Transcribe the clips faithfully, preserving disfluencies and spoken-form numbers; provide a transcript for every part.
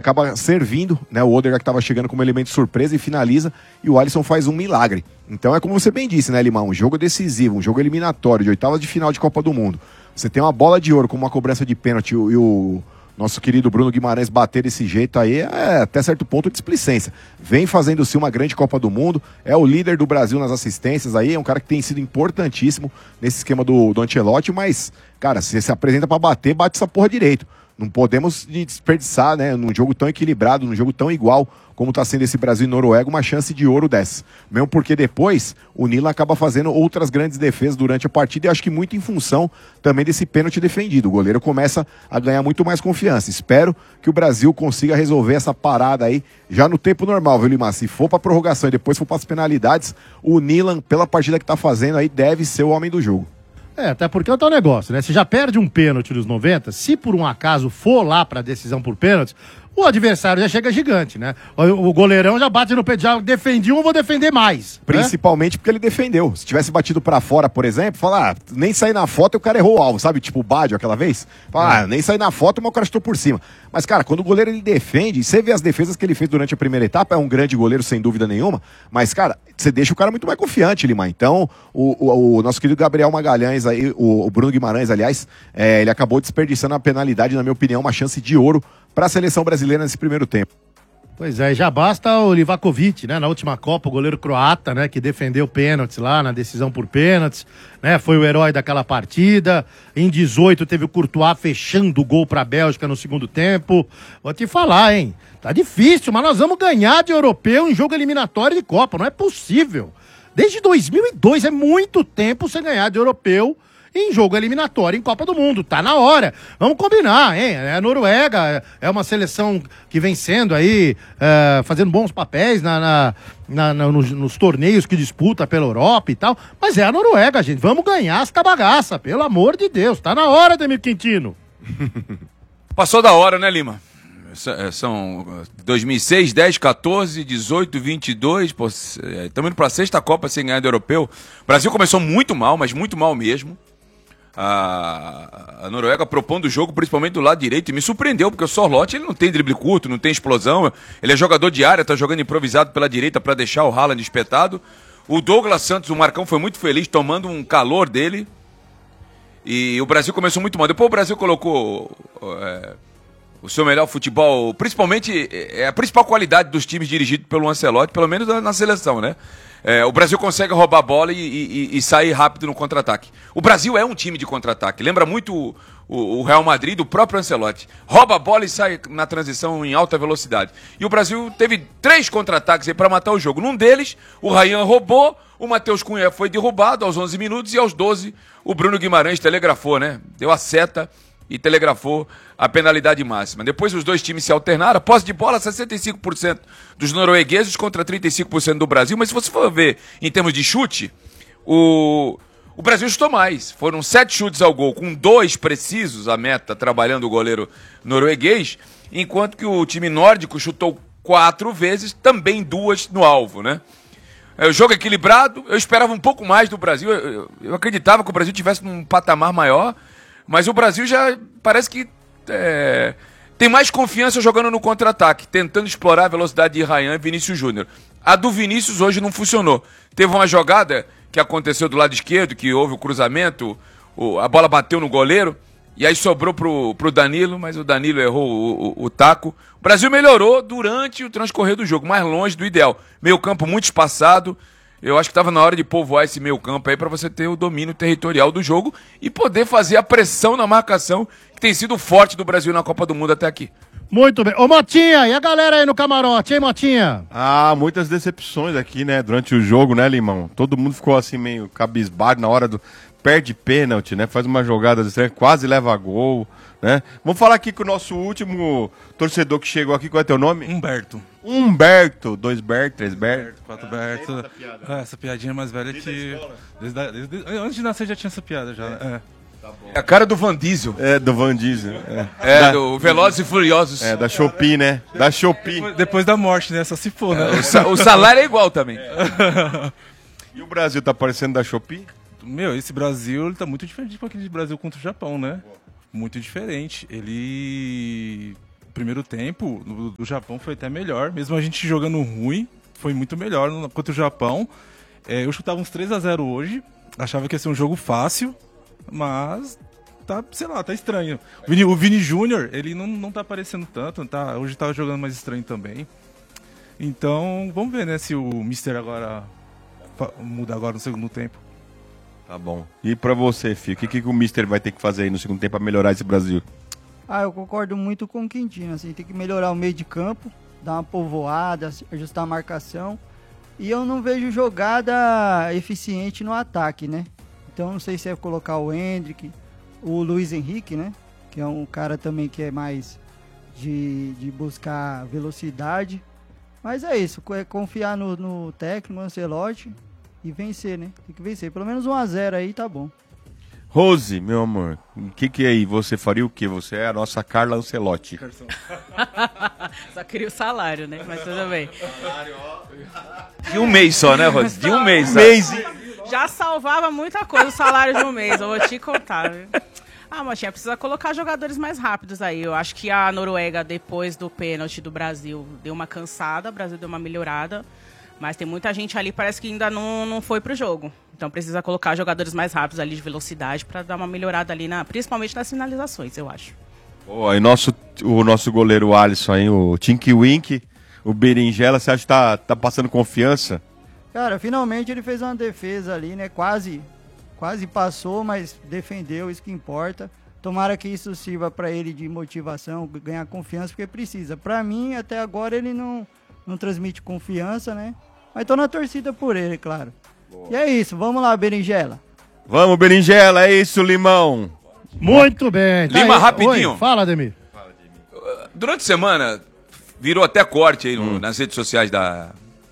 acaba servindo, né? O Odegaard que estava chegando como elemento surpresa e finaliza, e o Alisson faz um milagre. Então é como você bem disse, né, Limão? Um jogo decisivo, um jogo eliminatório, de oitavas de final de Copa do Mundo. Você tem uma bola de ouro com uma cobrança de pênalti e o nosso querido Bruno Guimarães bater desse jeito aí, é até certo ponto de displicência. Vem fazendo sim uma grande Copa do Mundo, é o líder do Brasil nas assistências aí, é um cara que tem sido importantíssimo nesse esquema do, do Ancelotti, mas, cara, se se apresenta pra bater, bate essa porra direito. Não podemos desperdiçar, né, num jogo tão equilibrado, num jogo tão igual como está sendo esse Brasil e Noruega, uma chance de ouro dessa. Mesmo porque depois o Nila acaba fazendo outras grandes defesas durante a partida e acho que muito em função também desse pênalti defendido. O goleiro começa a ganhar muito mais confiança. Espero que o Brasil consiga resolver essa parada aí já no tempo normal, viu, Limar? Se for para prorrogação e depois for para as penalidades, o Nilan, pela partida que está fazendo aí, deve ser o homem do jogo. É, até porque é o tal negócio, né? Você já perde um pênalti nos noventa, se por um acaso for lá pra decisão por pênalti, o adversário já chega gigante, né? O, o goleirão já bate no pé, já defendi um, vou defender mais. Principalmente né? Porque ele defendeu. Se tivesse batido pra fora, por exemplo, falar, ah, nem sair na foto e o cara errou o alvo, sabe? Tipo o Badio aquela vez. Fala, é. ah, nem sair na foto, mas o cara chutou por cima. Mas, cara, quando o goleiro ele defende, você vê as defesas que ele fez durante a primeira etapa, é um grande goleiro, sem dúvida nenhuma, mas, cara, você deixa o cara muito mais confiante, Lima. Então, o, o, o nosso querido Gabriel Magalhães aí, o, o Bruno Guimarães, aliás, é, ele acabou desperdiçando a penalidade, na minha opinião, uma chance de ouro para a seleção brasileira nesse primeiro tempo. Pois é, já basta o Livakovic, né, na última Copa, o goleiro croata, né, que defendeu pênaltis lá na decisão por pênaltis, né, foi o herói daquela partida. Em dezoito teve o Courtois fechando o gol para a Bélgica no segundo tempo. Vou te falar, hein, tá difícil, mas nós vamos ganhar de europeu em jogo eliminatório de Copa, não é possível. Desde dois mil e dois é muito tempo sem ganhar de europeu em jogo eliminatório em Copa do Mundo, tá na hora. Vamos combinar, hein? É a Noruega, é uma seleção que vem sendo aí, é, fazendo bons papéis na, na, na, na nos, nos torneios que disputa pela Europa e tal, mas é a Noruega, gente. Vamos ganhar esta bagaça, pelo amor de Deus. Tá na hora, Ademir Quintino. Passou da hora, né, Lima? São dois mil e seis, dez, quatorze, dezoito, vinte e dois, estamos indo para a sexta Copa sem ganhar do europeu. O Brasil começou muito mal, mas muito mal mesmo. A, a Noruega propondo o jogo, principalmente do lado direito, e me surpreendeu, porque o Sorloth ele não tem drible curto, não tem explosão, ele é jogador de área, tá jogando improvisado pela direita para deixar o Haaland espetado. O Douglas Santos, o Marcão, foi muito feliz, tomando um calor dele, e o Brasil começou muito mal. Depois o Brasil colocou é, o seu melhor futebol, principalmente, é a principal qualidade dos times dirigidos pelo Ancelotti, pelo menos na, na seleção, né? É, o Brasil consegue roubar a bola e, e, e sair rápido no contra-ataque. O Brasil é um time de contra-ataque. Lembra muito o, o, o Real Madrid do próprio Ancelotti. Rouba a bola e sai na transição em alta velocidade. E o Brasil teve três contra-ataques aí para matar o jogo. Num deles, o Ryan roubou, o Matheus Cunha foi derrubado aos onze minutos e aos doze o Bruno Guimarães telegrafou, né? Deu a seta e telegrafou a penalidade máxima. Depois os dois times se alternaram. A posse de bola, sessenta e cinco por cento dos noruegueses contra trinta e cinco por cento do Brasil. Mas se você for ver em termos de chute, o, o Brasil chutou mais. Foram sete chutes ao gol, com dois precisos, a meta, trabalhando o goleiro norueguês, enquanto que o time nórdico chutou quatro vezes, também duas no alvo, né? É, o jogo equilibrado, eu esperava um pouco mais do Brasil. Eu, eu, eu acreditava que o Brasil tivesse num patamar maior, mas o Brasil já parece que é, tem mais confiança jogando no contra-ataque, tentando explorar a velocidade de Ryan e Vinícius Júnior. A do Vinícius hoje não funcionou. Teve uma jogada que aconteceu do lado esquerdo, que houve o cruzamento, o, a bola bateu no goleiro, e aí sobrou pro, pro Danilo, mas o Danilo errou o, o, o taco. O Brasil melhorou durante o transcorrer do jogo, mais longe do ideal. Meio campo muito espaçado. Eu acho que estava na hora de povoar esse meio campo aí para você ter o domínio territorial do jogo e poder fazer a pressão na marcação que tem sido forte do Brasil na Copa do Mundo até aqui. Muito bem. Ô, Motinha, e a galera aí no camarote, hein, Motinha? Ah, muitas decepções aqui, né, durante o jogo, né, Limão? Todo mundo ficou assim meio cabisbado na hora do... Perde pênalti, né, faz uma jogada estranha, quase leva gol, né? Vamos falar aqui com o nosso último torcedor que chegou aqui, qual é teu nome? Humberto. Humberto, dois Berto, três Berto. Quatro Berto. Essa, piada. É, essa piadinha é mais velha desde que... Desde a, desde, antes de nascer já tinha essa piada, já. É. É. Tá bom. É a cara do Van Diesel. É, do Van Diesel. É, é da, do Velozes e Furiosos. É, da Shopee, né? Da Shopee. Depois, depois da morte, né? Só se for, né? É, o, sa o salário é igual também. É. E o Brasil tá parecendo da Shopee? Meu, esse Brasil, ele tá muito diferente com aquele Brasil contra o Japão, né? Muito diferente. Ele... primeiro tempo do, do Japão foi até melhor. Mesmo a gente jogando ruim, foi muito melhor no, contra o Japão. É, eu chutava uns três a zero hoje. Achava que ia ser um jogo fácil, mas tá, sei lá, tá estranho. O Vini, o Vini Júnior, ele não, não tá aparecendo tanto, tá, hoje tava jogando mais estranho também. Então, vamos ver, né, se o Mister agora muda agora no segundo tempo. Tá bom. E pra você, Fio, o que, que o Mister vai ter que fazer aí no segundo tempo pra melhorar esse Brasil? Ah, eu concordo muito com o Quintino, assim, tem que melhorar o meio de campo, dar uma povoada, ajustar a marcação. E eu não vejo jogada eficiente no ataque, né? Então não sei se é colocar o Hendrick, o Luiz Henrique, né? Que é um cara também que é mais de, de buscar velocidade. Mas é isso, é confiar no, no técnico, no Ancelotti e vencer, né? Tem que vencer. Pelo menos um a zero aí tá bom. Rose, meu amor, o que que é aí? Você faria o quê? Você é a nossa Carla Ancelotti. Só queria o salário, né? Mas tudo bem. De um mês só, né, Rose? De um mês. Um mês, hein? Já salvava muita coisa o salário de um mês, eu vou te contar, viu? Ah, Motinha, precisa colocar jogadores mais rápidos aí. Eu acho que a Noruega, depois do pênalti do Brasil, deu uma cansada, o Brasil deu uma melhorada. Mas tem muita gente ali, parece que ainda não, não foi pro jogo. Então precisa colocar jogadores mais rápidos ali de velocidade para dar uma melhorada ali, na, principalmente nas finalizações, eu acho. Oh, e nosso, o nosso goleiro Alisson aí, o Tinky Wink, o Berinjela, você acha que tá, tá passando confiança? Cara, finalmente ele fez uma defesa ali, né? Quase, quase passou, mas defendeu, isso que importa. Tomara que isso sirva para ele de motivação, ganhar confiança, porque precisa. Para mim, até agora, ele não, não transmite confiança, né? Mas tô na torcida por ele, claro. Boa. E é isso, vamos lá, Berinjela. Vamos, Berinjela, é isso, Limão. Muito bem. Lima, aí. rapidinho. Oi, fala, Ademir. Durante a semana, virou até corte aí no, hum. nas redes sociais da,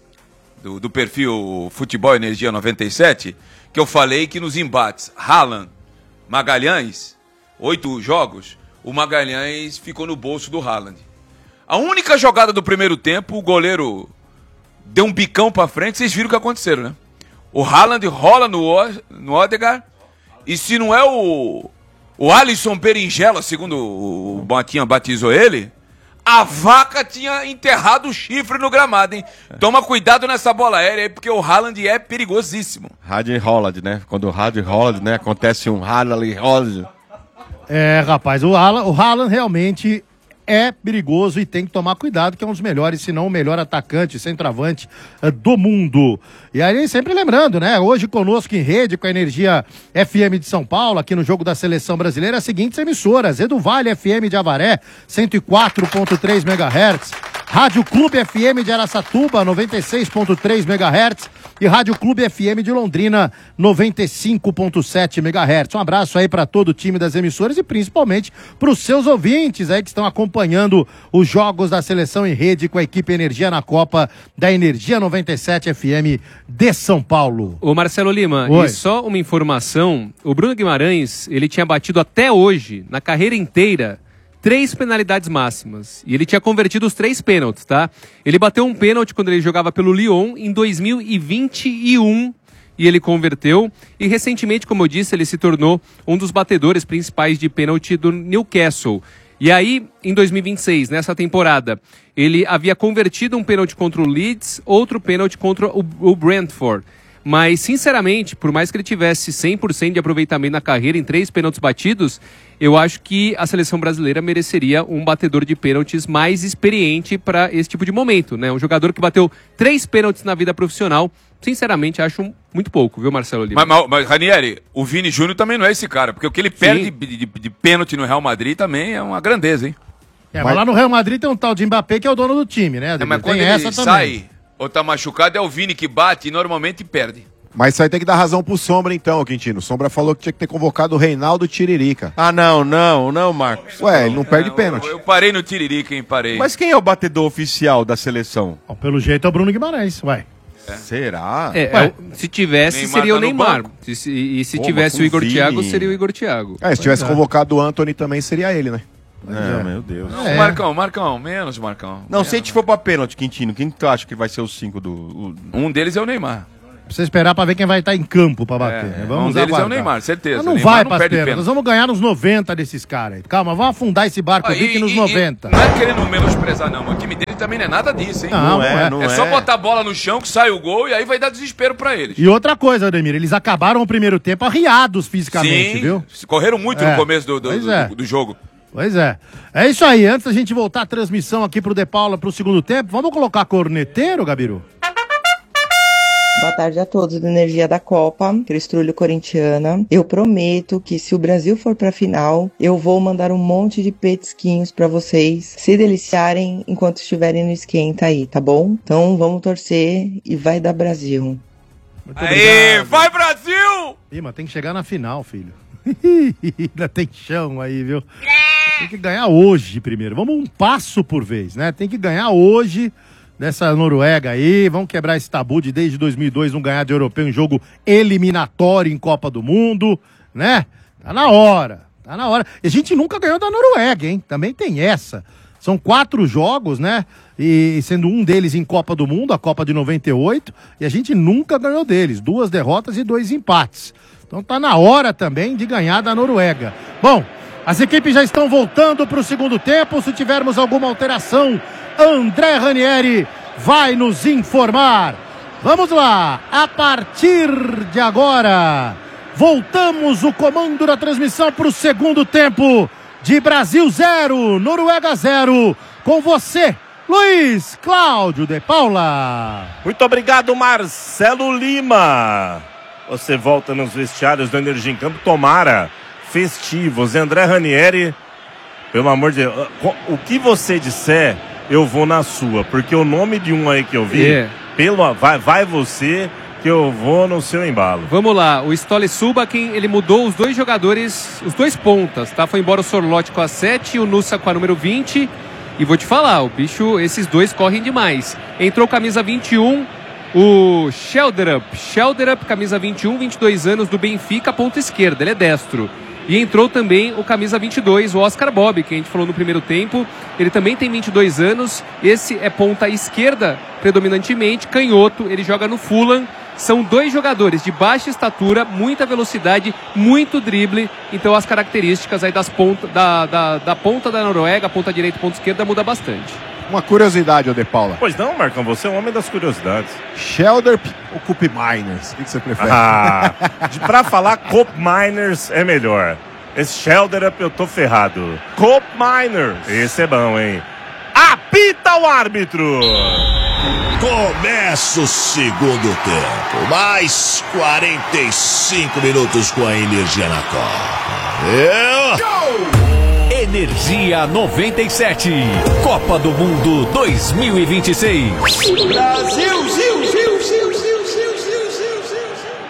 do, do perfil Futebol Energia noventa e sete, que eu falei que nos embates Haaland, Magalhães, oito jogos, o Magalhães ficou no bolso do Haaland. A única jogada do primeiro tempo, o goleiro deu um bicão pra frente, vocês viram o que aconteceu, né? O Haaland rola no, no Odegaard, e se não é o, o Alisson Berinjela, segundo o Botinha batizou ele, a vaca tinha enterrado o chifre no gramado, hein? Toma cuidado nessa bola aérea aí, porque o Haaland é perigosíssimo. Haaland Holland, né? Quando o Haaland Holland, né? Acontece um Haaland Holland. É, rapaz, o Haaland, o Haaland realmente é perigoso e tem que tomar cuidado, que é um dos melhores, se não o melhor atacante, centroavante uh, do mundo. E aí, sempre lembrando, né? Hoje conosco em rede, com a Energia F M de São Paulo, aqui no Jogo da Seleção Brasileira, as seguintes emissoras: Edu Vale F M de Avaré, cento e quatro ponto três megahertz, Rádio Clube F M de Araçatuba, noventa e seis ponto três megahertz, e Rádio Clube F M de Londrina, noventa e cinco ponto sete megahertz. Um abraço aí para todo o time das emissoras e principalmente para os seus ouvintes aí que estão acompanhando os jogos da Seleção em rede com a equipe Energia na Copa da Energia noventa e sete F M de São Paulo. Ô Marcelo Lima, Oi. E só uma informação, o Bruno Guimarães, ele tinha batido até hoje, na carreira inteira, três penalidades máximas. E ele tinha convertido os três pênaltis, tá? Ele bateu um pênalti quando ele jogava pelo Lyon em dois mil e vinte e um e ele converteu. E recentemente, como eu disse, ele se tornou um dos batedores principais de pênalti do Newcastle. E aí, em dois mil e vinte e seis, nessa temporada, ele havia convertido um pênalti contra o Leeds, outro pênalti contra o, o Brentford. Mas, sinceramente, por mais que ele tivesse cem por cento de aproveitamento na carreira em três pênaltis batidos, eu acho que a seleção brasileira mereceria um batedor de pênaltis mais experiente para esse tipo de momento, né? Um jogador que bateu três pênaltis na vida profissional, sinceramente, acho muito pouco, viu, Marcelo Lima? Mas, mas, mas Ranieri, o Vini Júnior também não é esse cara, porque o que ele perde de, de, de pênalti no Real Madrid também é uma grandeza, hein? É, mas, mas lá no Real Madrid tem um tal de Mbappé que é o dono do time, né? É, mas tem quando essa ele também. sai ou tá machucado, é o Vini que bate e normalmente perde. Mas isso aí tem que dar razão pro Sombra então, Quintino. O Sombra falou que tinha que ter convocado o Reinaldo Tiririca. Ah, não, não, não, Marcos. Ué, ele não perde eu, pênalti. Eu, eu parei no Tiririca, hein, parei. Mas quem é o batedor oficial da seleção? Bom, pelo jeito é o Bruno Guimarães, ué. É. Será? É, é, se tivesse, Neymar seria tá o no Neymar. banco. E se, e se Pô, tivesse mas o Igor com Thiago, Vini. seria o Igor Thiago. É, se tivesse é. convocado o Antony também seria ele, né? Não, meu Deus. Não, É. Marcão, Marcão, menos Marcão. Não, se a gente for pra pênalti, Quintino, quem tu acha que vai ser os cinco do... O... Um deles é o Neymar. Precisa esperar pra ver quem vai estar em campo pra bater. É, né? um Vamos deles aguardar. é o Neymar, certeza. Mas não Neymar vai não pras perde pênaltis. pênalti. Nós vamos ganhar nos noventa desses caras. Calma, vamos afundar esse barco Ah, Vic e- nos e- noventa. Não é querendo menosprezar, não. O time dele também não é nada disso, hein? Não, não é, não É só botar a bola no chão que sai o gol e aí vai dar desespero pra eles. E outra coisa, Ademir, eles acabaram o primeiro tempo arriados fisicamente, Sim, viu? correram muito É, no começo do, do, pois do- é. do jogo. Pois é. É isso aí. Antes da gente voltar a transmissão aqui pro De Paula pro segundo tempo, vamos colocar corneteiro, Gabiru? Boa tarde a todos do Energia da Copa, Cristrulho Corintiana. Eu prometo que se o Brasil for pra final, eu vou mandar um monte de petisquinhos pra vocês se deliciarem enquanto estiverem no esquenta aí, tá bom? Então vamos torcer e vai dar Brasil. Muito Aê, obrigado. vai Brasil! Ih, mas tem que chegar na final, filho. Ainda tem chão aí, viu? Tem que ganhar hoje primeiro. Vamos um passo por vez, né? Tem que ganhar hoje dessa Noruega aí. Vamos quebrar esse tabu de desde dois mil e dois não ganhar de europeu em jogo eliminatório em Copa do Mundo, né? Tá na hora, tá na hora. E a gente nunca ganhou da Noruega, hein? Também tem essa. São quatro jogos, né? E sendo um deles em Copa do Mundo, a Copa de noventa e oito, e a gente nunca ganhou deles. Duas derrotas e dois empates. Então tá na hora também de ganhar da Noruega. Bom, as equipes já estão voltando para o segundo tempo. Se tivermos alguma alteração, André Ranieri vai nos informar. Vamos lá, a partir de agora, voltamos o comando da transmissão para o segundo tempo de Brasil zero, Noruega zero, com você, Luiz Cláudio de Paula. Muito obrigado, Marcelo Lima. Você volta nos vestiários do Energia em Campo, tomara, festivos. André Ranieri, pelo amor de Deus, o que você disser, eu vou na sua, porque o nome de um aí que eu vi, É. pelo, vai, vai você, que eu vou no seu embalo. Vamos lá, o Ståle Subakin, ele mudou os dois jogadores, os dois pontas, tá? Foi embora o Sorloth com a sete e o Nusa com a número vinte. E vou te falar, o bicho, esses dois correm demais. Entrou camisa vinte e um, o Schelderup. Schelderup, camisa vinte e um, vinte e dois anos, do Benfica, ponta esquerda, ele é destro. E entrou também o camisa vinte e dois, o Oscar Bob, que a gente falou no primeiro tempo. Ele também tem vinte e dois anos, esse é ponta esquerda predominantemente, canhoto, ele joga no Fulham. São dois jogadores de baixa estatura, muita velocidade, muito drible. Então as características aí das ponta, da, da, da ponta da Noruega, ponta direita e ponta esquerda, muda bastante. Uma curiosidade, ô De Paula. Pois não, Marcão, você é um homem das curiosidades. Shelder ou Cup Miners? O que que você prefere? Ah, de, pra falar Cope Miners é melhor. Esse Schelderup eu tô ferrado. Cope Miners, esse é bom, hein? Apita o árbitro! Começa o segundo tempo. Mais quarenta e cinco minutos com a energia na Copa. Eu... Energia noventa e sete. Copa do Mundo dois mil e vinte e seis. Brasil, Zil, Zil, Zil, Zil, Zil, Zil, Zil, Zil.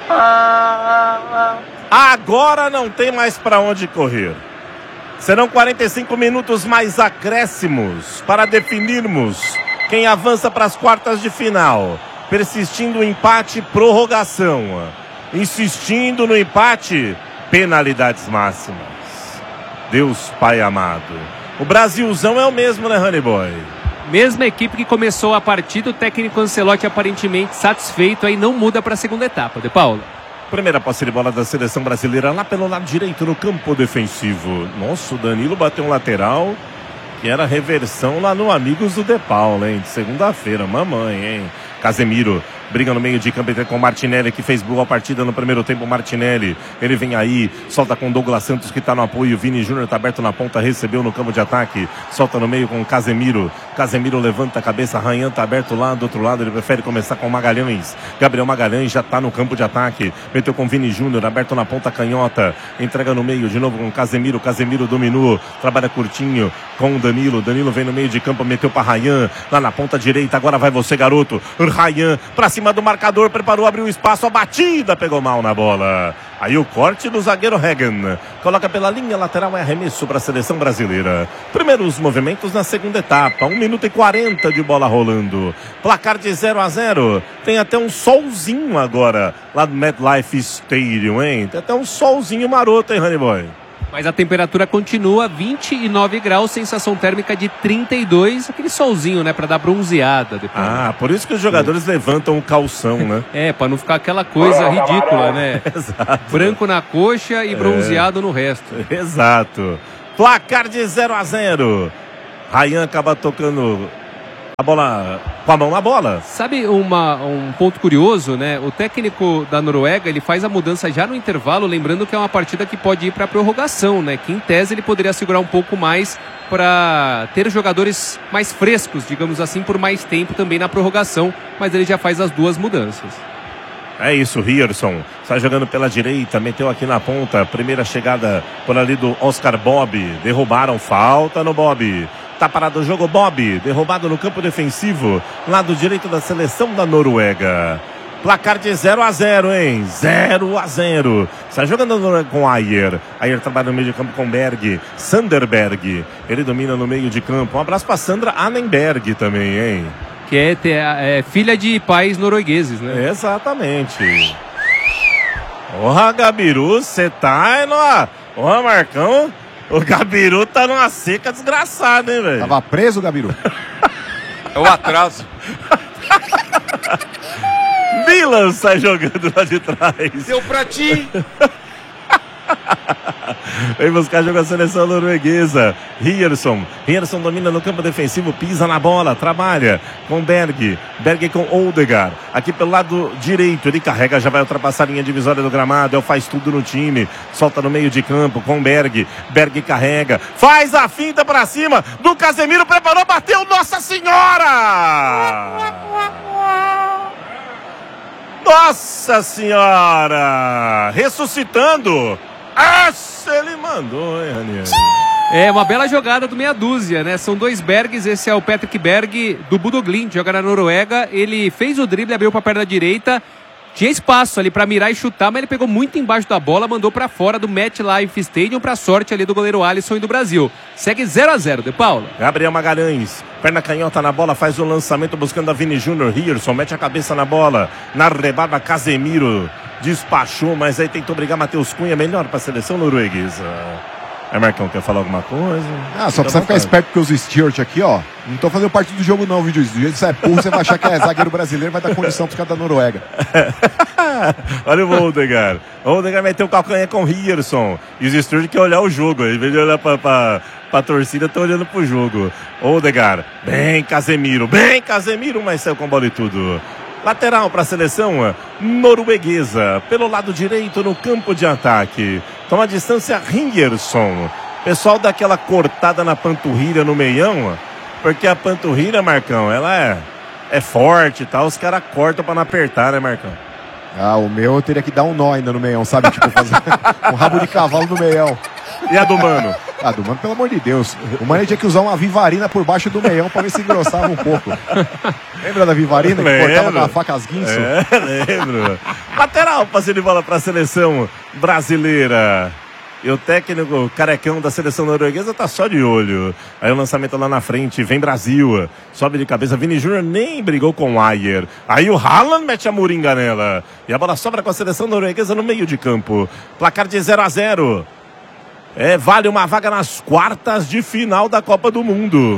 Agora não tem mais pra onde correr. Serão quarenta e cinco minutos mais acréscimos para definirmos quem avança para as quartas de final. Persistindo o empate, prorrogação. Insistindo no empate, penalidades máximas. Deus Pai amado. O Brasilzão é o mesmo, né, Honey Boy? Mesma equipe que começou a partida, o técnico Ancelotti aparentemente satisfeito, aí não muda para a segunda etapa. De Paula. Primeira posse de bola da seleção brasileira lá pelo lado direito no campo defensivo. Nossa, o Danilo bateu um lateral que era reversão lá no Amigos do De Paula, hein? De segunda-feira, mamãe, hein? Casemiro briga no meio de campo com o Martinelli, que fez boa partida no primeiro tempo. Martinelli, ele vem aí, solta com o Douglas Santos, que tá no apoio. Vini Júnior tá aberto na ponta, recebeu no campo de ataque, solta no meio com o Casemiro. Casemiro levanta a cabeça, Ryan tá aberto lá do outro lado, ele prefere começar com o Magalhães. Gabriel Magalhães já tá no campo de ataque, meteu com o Vini Júnior, aberto na ponta canhota, entrega no meio de novo com o Casemiro. Casemiro dominou, trabalha curtinho com o Danilo. Danilo vem no meio de campo, meteu pra Ryan, lá na ponta direita. Agora vai você, garoto. Ryan pra cima do marcador, preparou, abriu espaço, a batida pegou mal na bola. Aí o corte do zagueiro Hagen, coloca pela linha lateral, é arremesso para a seleção brasileira. Primeiros movimentos na segunda etapa, um minuto e quarenta de bola rolando, placar de zero a zero. Tem até um solzinho agora lá do MetLife Stadium, hein? Tem até um solzinho maroto, hein, Honey Boy? Mas a temperatura continua vinte e nove graus, sensação térmica de trinta e dois, aquele solzinho, né, pra dar bronzeada depois. Ah, por isso que os jogadores levantam o calção, né? É, pra não ficar aquela coisa ridícula, né? Exato. Branco na coxa e bronzeado é. no resto. Exato. Placar de zero a zero. Ryan acaba tocando a bola com a mão na bola. Sabe uma, um ponto curioso, né? O técnico da Noruega, ele faz a mudança já no intervalo, lembrando que é uma partida que pode ir para prorrogação, né? Que em tese ele poderia segurar um pouco mais para ter jogadores mais frescos, digamos assim, por mais tempo também na prorrogação, mas ele já faz as duas mudanças. É isso, Rierson está jogando pela direita, meteu aqui na ponta, primeira chegada por ali do Oscar Bob, derrubaram, falta no Bob. Tá parado o jogo, Bob, derrubado no campo defensivo, lado direito da seleção da Noruega. Placar de zero a zero, hein? zero a zero. Está jogando com Ayer. Ayer trabalha no meio de campo com Berg. Sanderberg, ele domina no meio de campo. Um abraço para Sandra Annenberg também, hein? Que é, é, é filha de pais noruegueses, né? Exatamente. Porra, Gabiru, você tá aí no... Porra, Marcão... O Gabiru tá numa seca desgraçada, hein, velho? Tava preso, Gabiru? É o atraso. Milan sai jogando lá de trás. Deu pra ti. Vem buscar jogo a seleção norueguesa. Rierson. Rierson domina no campo defensivo, pisa na bola, trabalha com Berg. Berg com Odegaard. Aqui pelo lado direito, ele carrega, já vai ultrapassar a linha divisória do gramado. Ele faz tudo no time. Solta no meio de campo com Berg. Berg carrega. Faz a finta pra cima do Casemiro. Preparou, bateu. Nossa Senhora! Nossa Senhora! Ressuscitando. Essa ele mandou, hein, Ranieri? É uma bela jogada do meia dúzia, né? São dois Bergs, esse é o Patrick Berg do Bodø/Glimt, joga na Noruega. Ele fez o drible, abriu pra perna direita. Tinha espaço ali pra mirar e chutar, mas ele pegou muito embaixo da bola, mandou pra fora do MetLife Stadium, pra sorte ali do goleiro Alisson e do Brasil. Segue zero a zero, De Paula. Gabriel Magalhães, perna canhota na bola, faz o lançamento buscando a Vini Júnior. Rierson mete a cabeça na bola, na rebarba Casemiro despachou, mas aí tentou brigar Matheus Cunha, melhor pra seleção norueguesa. Aí, Marcão, quer falar alguma coisa? Ah, só precisa ficar esperto porque os Stewart aqui, ó, não tô fazendo parte do jogo não, vídeo. Do jeito que você é burro, você vai achar que é zagueiro brasileiro, vai dar condição pros caras da Noruega. Olha o Odegaard. O Odegaard meteu o calcanhar com o Rierson. E os Stewart querem olhar o jogo, em vez de olhar pra, pra, pra torcida, estão olhando pro jogo. Odegaard, bem Casemiro, bem Casemiro, mas saiu com bola e tudo. Lateral para a seleção norueguesa, pelo lado direito no campo de ataque. Toma a distância Rierson. Pessoal dá aquela cortada na panturrilha no meião, porque a panturrilha, Marcão, ela é, é forte e tal. Os caras cortam para não apertar, né, Marcão? Ah, o meu eu teria que dar um nó ainda no meião, sabe? Tipo, fazer um rabo de cavalo no meião. E a do Mano? Ah, do Mano, pelo amor de Deus. O Mano tinha que usar uma vivarina por baixo do meião pra ver se engrossava um pouco. Lembra da vivarina que lembro. cortava com a faca as guinso? É, lembro. Lateral, passe de bola para a seleção brasileira. E o técnico carecão da seleção norueguesa tá só de olho. Aí o lançamento lá na frente, vem Brasil. Sobe de cabeça, Vini Júnior nem brigou com o Ayer. Aí o Haaland mete a moringa nela. E a bola sobra com a seleção norueguesa no meio de campo. Placar de zero a zero. É, vale uma vaga nas quartas de final da Copa do Mundo.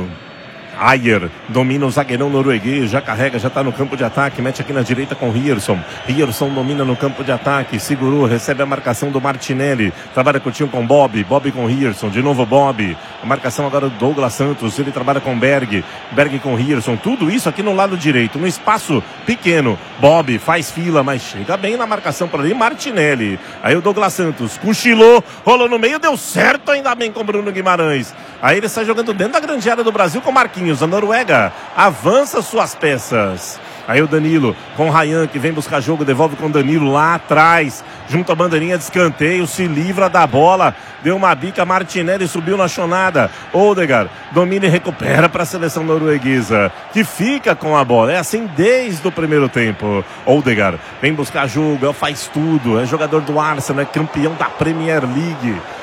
Ayer domina o zagueirão norueguês, já carrega, já está no campo de ataque, mete aqui na direita com Rierson. Rierson domina no campo de ataque, segurou, recebe a marcação do Martinelli, trabalha com o time com Bob, Bob com Rierson, de novo Bob, a marcação agora do Douglas Santos, ele trabalha com Berg, Berg com Rierson, tudo isso aqui no lado direito, no espaço pequeno. Bob faz fila, mas chega bem na marcação por ali, Martinelli. Aí o Douglas Santos cochilou, rolou no meio, deu certo ainda bem com o Bruno Guimarães. Aí ele sai jogando dentro da grande área do Brasil com Marquinhos. A Noruega avança suas peças. Aí o Danilo com o Ryan, que vem buscar jogo, devolve com o Danilo lá atrás, junto à bandeirinha de escanteio, se livra da bola, deu uma bica, Martinelli subiu na chonada. Odegaard domina e recupera para a seleção norueguesa, que fica com a bola. É assim desde o primeiro tempo. Odegaard vem buscar jogo, faz tudo, é jogador do Arsenal, é campeão da Premier League.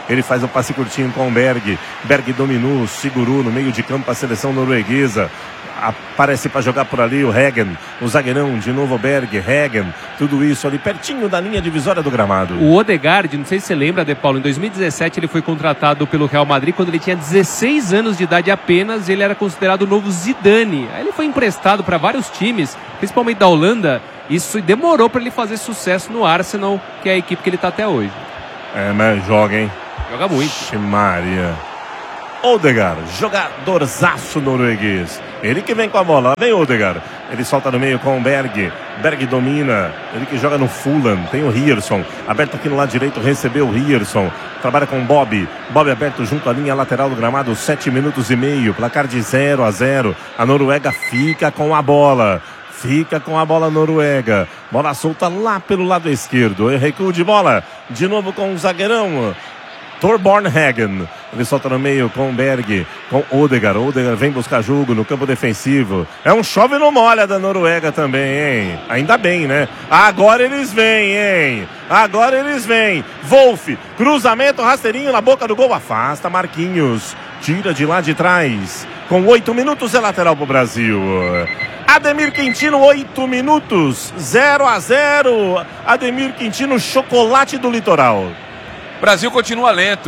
Ele faz o passe curtinho com o Berg. Berg dominou, segurou no meio de campo a seleção norueguesa. Aparece para jogar por ali o Hagen, o zagueirão, de novo o Berg, Hagen, tudo isso ali pertinho da linha divisória do gramado. O Odegaard, não sei se você lembra, De Paulo, em dois mil e dezessete ele foi contratado pelo Real Madrid quando ele tinha dezesseis anos de idade apenas, ele era considerado o novo Zidane. Aí ele foi emprestado para vários times, principalmente da Holanda, isso demorou para ele fazer sucesso no Arsenal, que é a equipe que ele está até hoje. É, mas joga, hein? Joga muito. Ixi, Maria. Odegaard, jogadorzaço norueguês. Ele que vem com a bola, vem Odegaard. Ele solta no meio com o Berg. Berg domina. Ele que joga no Fulham. Tem o Ryerson. Aberto aqui no lado direito, recebeu o Ryerson. Trabalha com o Bob. Bob aberto junto à linha lateral do gramado. Sete minutos e meio. Placar de zero a zero. A Noruega fica com a bola. Fica com a bola Noruega. Bola solta lá pelo lado esquerdo. Recuo de bola. De novo com o zagueirão Torbjørn Hagen. Ele solta no meio com o Berg, com Odegaard. Odegaard vem buscar jogo no campo defensivo. É um chove no molha da Noruega também, hein? Ainda bem, né? Agora eles vêm, hein? Agora eles vêm. Wolf, cruzamento, rasteirinho na boca do gol. Afasta Marquinhos. Tira de lá de trás. Com oito minutos é lateral pro Brasil. Ademir Quintino, oito minutos. zero a zero. Ademir Quintino, chocolate do litoral. O Brasil continua lento,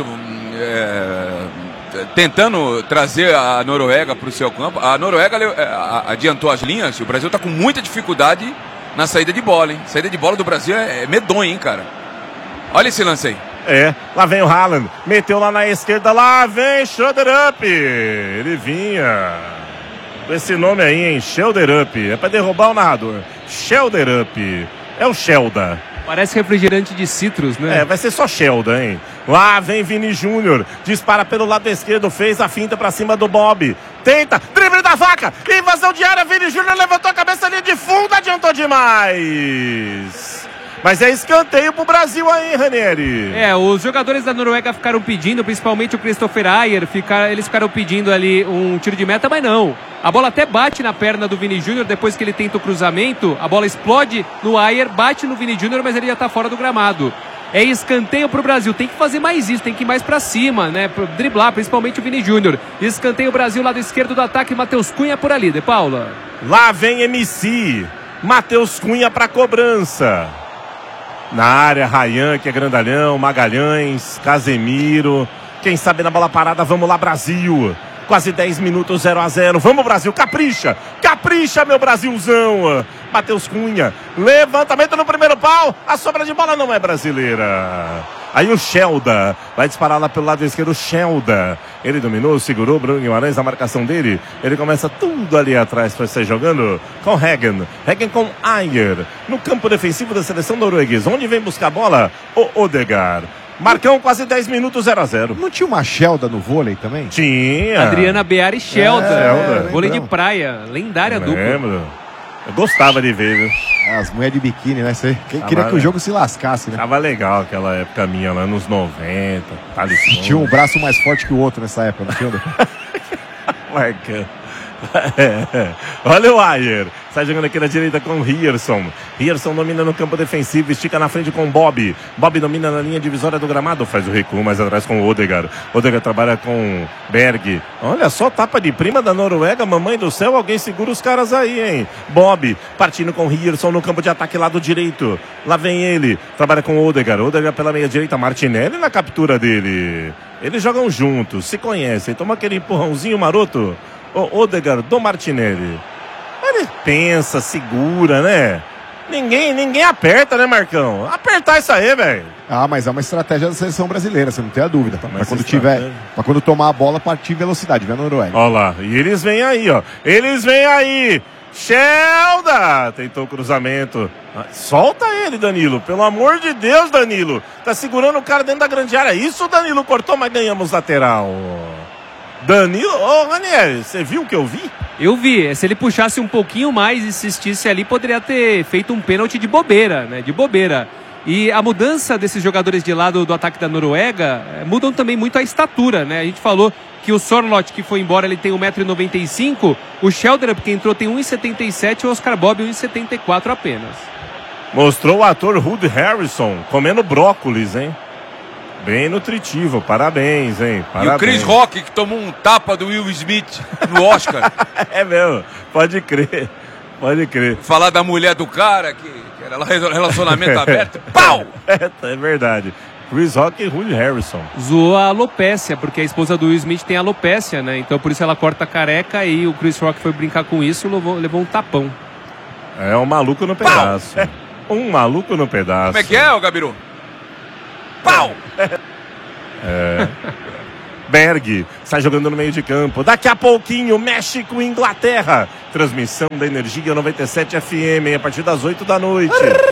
é, tentando trazer a Noruega para o seu campo. A Noruega é, adiantou as linhas, o Brasil está com muita dificuldade na saída de bola, hein? Saída de bola do Brasil é, é medonha, hein, cara? Olha esse lance aí. É, lá vem o Haaland, meteu lá na esquerda, lá vem Schelderup. Ele vinha com esse nome aí, hein? Schelderup, é para derrubar o narrador. Schelderup, é o Shelda. Parece refrigerante de citros, né? É, vai ser só Shelda, hein? Lá vem Vini Júnior. Dispara pelo lado esquerdo. Fez a finta pra cima do Bob. Tenta. Drible da vaca. Invasão de área. Vini Júnior levantou a cabeça ali de fundo. Adiantou demais. Mas é escanteio pro Brasil aí, Ranieri. É, os jogadores da Noruega ficaram pedindo, principalmente o Christopher Ayer, ficar, eles ficaram pedindo ali um tiro de meta, mas não. A bola até bate na perna do Vini Júnior, depois que ele tenta o cruzamento, a bola explode no Ayer, bate no Vini Júnior, mas ele já tá fora do gramado. É escanteio pro Brasil, tem que fazer mais isso, tem que ir mais pra cima, né, driblar, principalmente o Vini Júnior. Escanteio Brasil, lado esquerdo do ataque, Matheus Cunha por ali, De Paula. Lá vem M C, Matheus Cunha pra cobrança. Na área, Ryan, que é grandalhão, Magalhães, Casemiro. Quem sabe na bola parada, vamos lá, Brasil. Quase dez minutos, zero a zero. Vamos, Brasil, capricha. Capricha, meu Brasilzão. Matheus Cunha, levantamento no primeiro pau. A sobra de bola não é brasileira. Aí o Shelda vai disparar lá pelo lado esquerdo, Shelda. Ele dominou, segurou Bruno Guimarães na marcação dele. Ele começa tudo ali atrás para ser jogando com Hagen. Hagen com Ayer. No campo defensivo da seleção norueguesa. Onde vem buscar a bola? O Odegaard. Marcão, quase dez minutos, zero a zero. Não tinha uma Shelda no vôlei também? Tinha. Adriana Bear e Shelda. É, vôlei de praia. Lendária dupla. Lembro. Eu gostava de ver, viu? As mulheres de biquíni, né? Você queria que o jogo se lascasse, né? Tava legal aquela época minha lá nos noventa. Talisson. Tinha um braço mais forte que o outro nessa época, não tinha? Marcão. É. Olha o Ayer. Sai jogando aqui na direita com o Ryerson. Ryerson domina no campo defensivo. Estica na frente com o Bob. Bob domina na linha divisória do gramado. Faz o recuo mais atrás com o Odegaard. Odegaard trabalha com Berg. Olha só, tapa de prima da Noruega. Mamãe do céu, alguém segura os caras aí, hein? Bob partindo com o Ryerson no campo de ataque lado direito. Lá vem ele. Trabalha com o Odegaard. Odegaard pela meia direita. Martinelli na captura dele. Eles jogam juntos, se conhecem. Toma aquele empurrãozinho maroto. O Odegaard do Martinelli. Ele pensa, segura, né? Ninguém, ninguém aperta, né, Marcão? Apertar isso aí, velho. Ah, mas é uma estratégia da seleção brasileira, você não tem a dúvida. Pra quando estratégia. tiver, pra quando tomar a bola, partir velocidade, vem a Noruega. Olha lá, e eles vêm aí, ó. Eles vêm aí. Shelda! Tentou o cruzamento. Solta ele, Danilo. Pelo amor de Deus, Danilo. Tá segurando o cara dentro da grande área. Isso o Danilo cortou, mas ganhamos lateral. Danilo, ô oh, Ranieri, você viu o que eu vi? Eu vi, se ele puxasse um pouquinho mais e insistisse ali, poderia ter feito um pênalti de bobeira, né? De bobeira. E a mudança desses jogadores de lado do ataque da Noruega eh, mudam também muito a estatura, né? A gente falou que o Sorloth, que foi embora, ele tem um metro e noventa e cinco, o Schelderup, que entrou, tem um metro e setenta e sete, e o Oscar Bob um metro e setenta e quatro apenas. Mostrou o ator Woody Harrelson comendo brócolis, hein? Bem nutritivo, parabéns, hein? Parabéns. E o Chris Rock, que tomou um tapa do Will Smith no Oscar. É mesmo, pode crer, pode crer. Falar da mulher do cara, que, que era relacionamento aberto. Pau! É, é verdade. Chris Rock e Woody Harrison. Zoou a alopécia, porque a esposa do Will Smith tem alopécia, né? Então por isso ela corta a careca e o Chris Rock foi brincar com isso e levou, levou um tapão. É um maluco no pedaço. Um maluco no pedaço. Como é que é, ô Gabiru? Pau! É. Berg sai jogando no meio de campo. Daqui a pouquinho, México e Inglaterra. Transmissão da Energia noventa e sete F M a partir das oito da noite.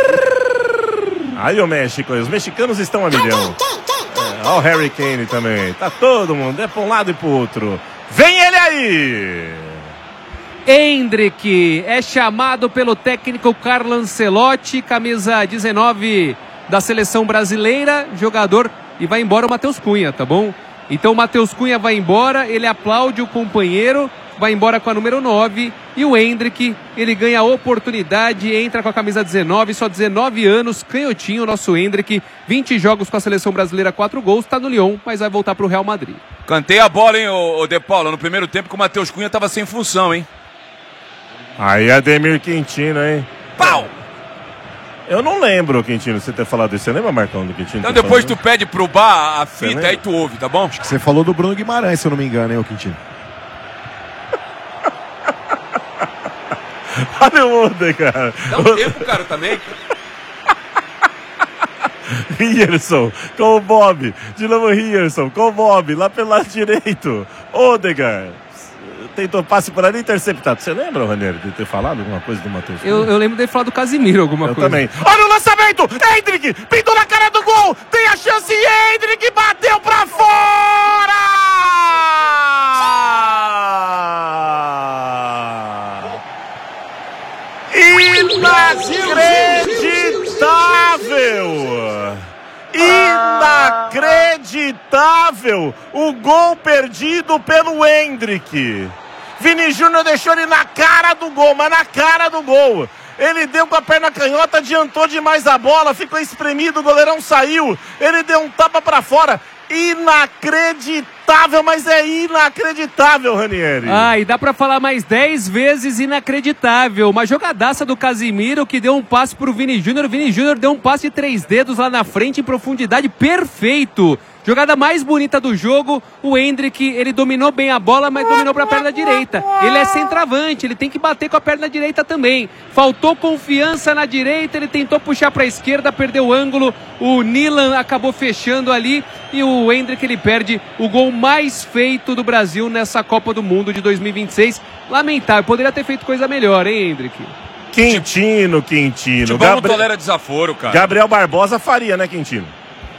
Aí o México, os mexicanos estão a milhão. É, ó o Harry Kane também. Tá todo mundo, é pra um lado e pro outro. Vem ele aí! Endrick é chamado pelo técnico Carlo Ancelotti, camisa dezenove da seleção brasileira, jogador, e vai embora o Matheus Cunha, tá bom? Então o Matheus Cunha vai embora, ele aplaude o companheiro, vai embora com a número nove, e o Endrick, ele ganha a oportunidade, entra com a camisa dezenove, só dezenove anos, canhotinho, o nosso Endrick, vinte jogos com a seleção brasileira, quatro gols, tá no Lyon, mas vai voltar pro Real Madrid. Cantei a bola, hein, ô, ô De Paula, no primeiro tempo que o Matheus Cunha tava sem função, hein? Aí Ademir Quintino, hein? Pau! Eu não lembro, Quintino, você ter falado isso. Você lembra, Marcão, do Quintino? Então depois tu pede pro bar a fita, aí tu ouve, tá bom? Acho que você falou do Bruno Guimarães, se eu não me engano, hein, ô Quintino? Olha o Oden, cara. Dá um tempo, cara, também. Rierson com o Bob. De novo Rierson com o Bob, lá pelo lado direito. Odegaard. Tentou passe por ali interceptado. Você lembra, Ranieri, de ter falado alguma coisa do Matheus? Eu, eu lembro dele falar do Casimiro, alguma eu coisa. Eu também. Olha o lançamento! Endrick! Pintou na cara do gol! Tem a chance! Endrick bateu pra fora! Inacreditável! Inacreditável! O gol perdido pelo Endrick. Vini Júnior deixou ele na cara do gol, mas na cara do gol. Ele deu com a perna canhota, adiantou demais a bola, ficou espremido, o goleirão saiu. Ele deu um tapa pra fora. Inacreditável, mas é inacreditável, Ranieri. Ah, e dá pra falar mais dez vezes inacreditável. Uma jogadaça do Casimiro que deu um passe pro Vini Júnior. O Vini Júnior deu um passe de três dedos lá na frente, em profundidade, perfeito. Jogada mais bonita do jogo, o Endrick, ele dominou bem a bola, mas dominou para a perna direita. Ele é centroavante, ele tem que bater com a perna direita também. Faltou confiança na direita, ele tentou puxar para a esquerda, perdeu o ângulo. O Nilan acabou fechando ali e o Endrick, ele perde o gol mais feito do Brasil nessa Copa do Mundo de dois mil e vinte e seis. Lamentável, poderia ter feito coisa melhor, hein, Endrick? Quintino, Quintino. Futebol não tolera desaforo, cara. Gabriel Barbosa faria, né, Quintino?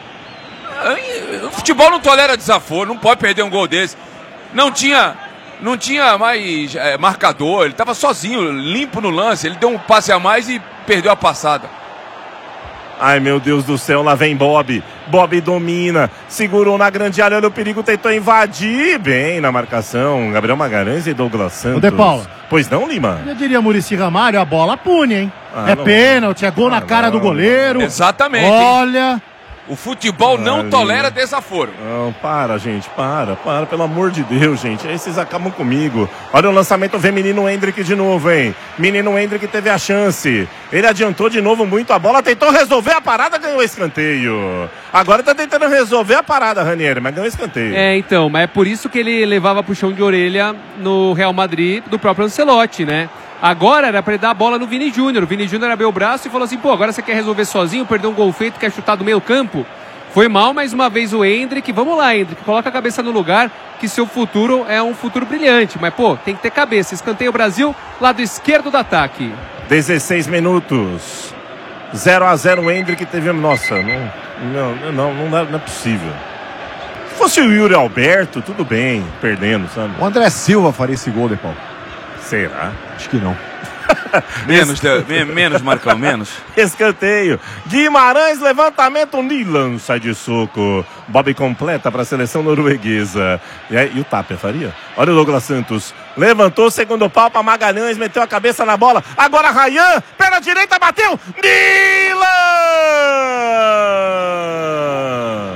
O futebol não tolera desaforo, não pode perder um gol desse. Não tinha, não tinha mais é, marcador, ele estava sozinho, limpo no lance. Ele deu um passe a mais e perdeu a passada. Ai, meu Deus do céu, lá vem Bob. Bob domina, segurou na grande área, olha o perigo, tentou invadir bem na marcação. Gabriel Magalhães e Douglas Santos. O De Paula. Pois não, Lima? Eu diria Muricy Ramalho, a bola pune, hein? Ah, é não. pênalti, é gol Ah, na cara não. do goleiro. Exatamente. Olha... O futebol não Ali. tolera desaforo. Não, para, gente, para, para, pelo amor de Deus, gente. Aí vocês acabam comigo. Olha o lançamento, vem menino Endrick de novo, hein? Menino Endrick teve a chance. Ele adiantou de novo muito a bola, tentou resolver a parada, ganhou o escanteio. Agora tá tentando resolver a parada, Ranieri, mas ganhou o escanteio. É, então, mas é por isso que ele levava puxão de orelha no Real Madrid do próprio Ancelotti, né? Agora era pra ele dar a bola no Vini Júnior. O Vini Júnior abriu o braço e falou assim, pô, agora você quer resolver sozinho, perdeu um gol feito, quer chutar do meio campo? Foi mal mais uma vez o Endrick. Vamos lá, Endrick, coloca a cabeça no lugar, que seu futuro é um futuro brilhante. Mas, pô, tem que ter cabeça. Escanteio o Brasil, lado esquerdo do ataque. dezesseis minutos. zero a zero o Endrick teve... Nossa, não, não, não, não, dá, não é possível. Se fosse o Yuri Alberto, tudo bem, perdendo, sabe? O André Silva faria esse gol, De Paulo. Será? Acho que não. Menos, de, menos, Marcão, menos. Escanteio. Guimarães, levantamento. Nilan sai de soco. Bob completa para a seleção norueguesa. E, aí, e o Tapia faria? Olha o Douglas Santos. Levantou, segundo pau para Magalhães. Meteu a cabeça na bola. Agora Ryan. Perna direita, bateu. Nilan!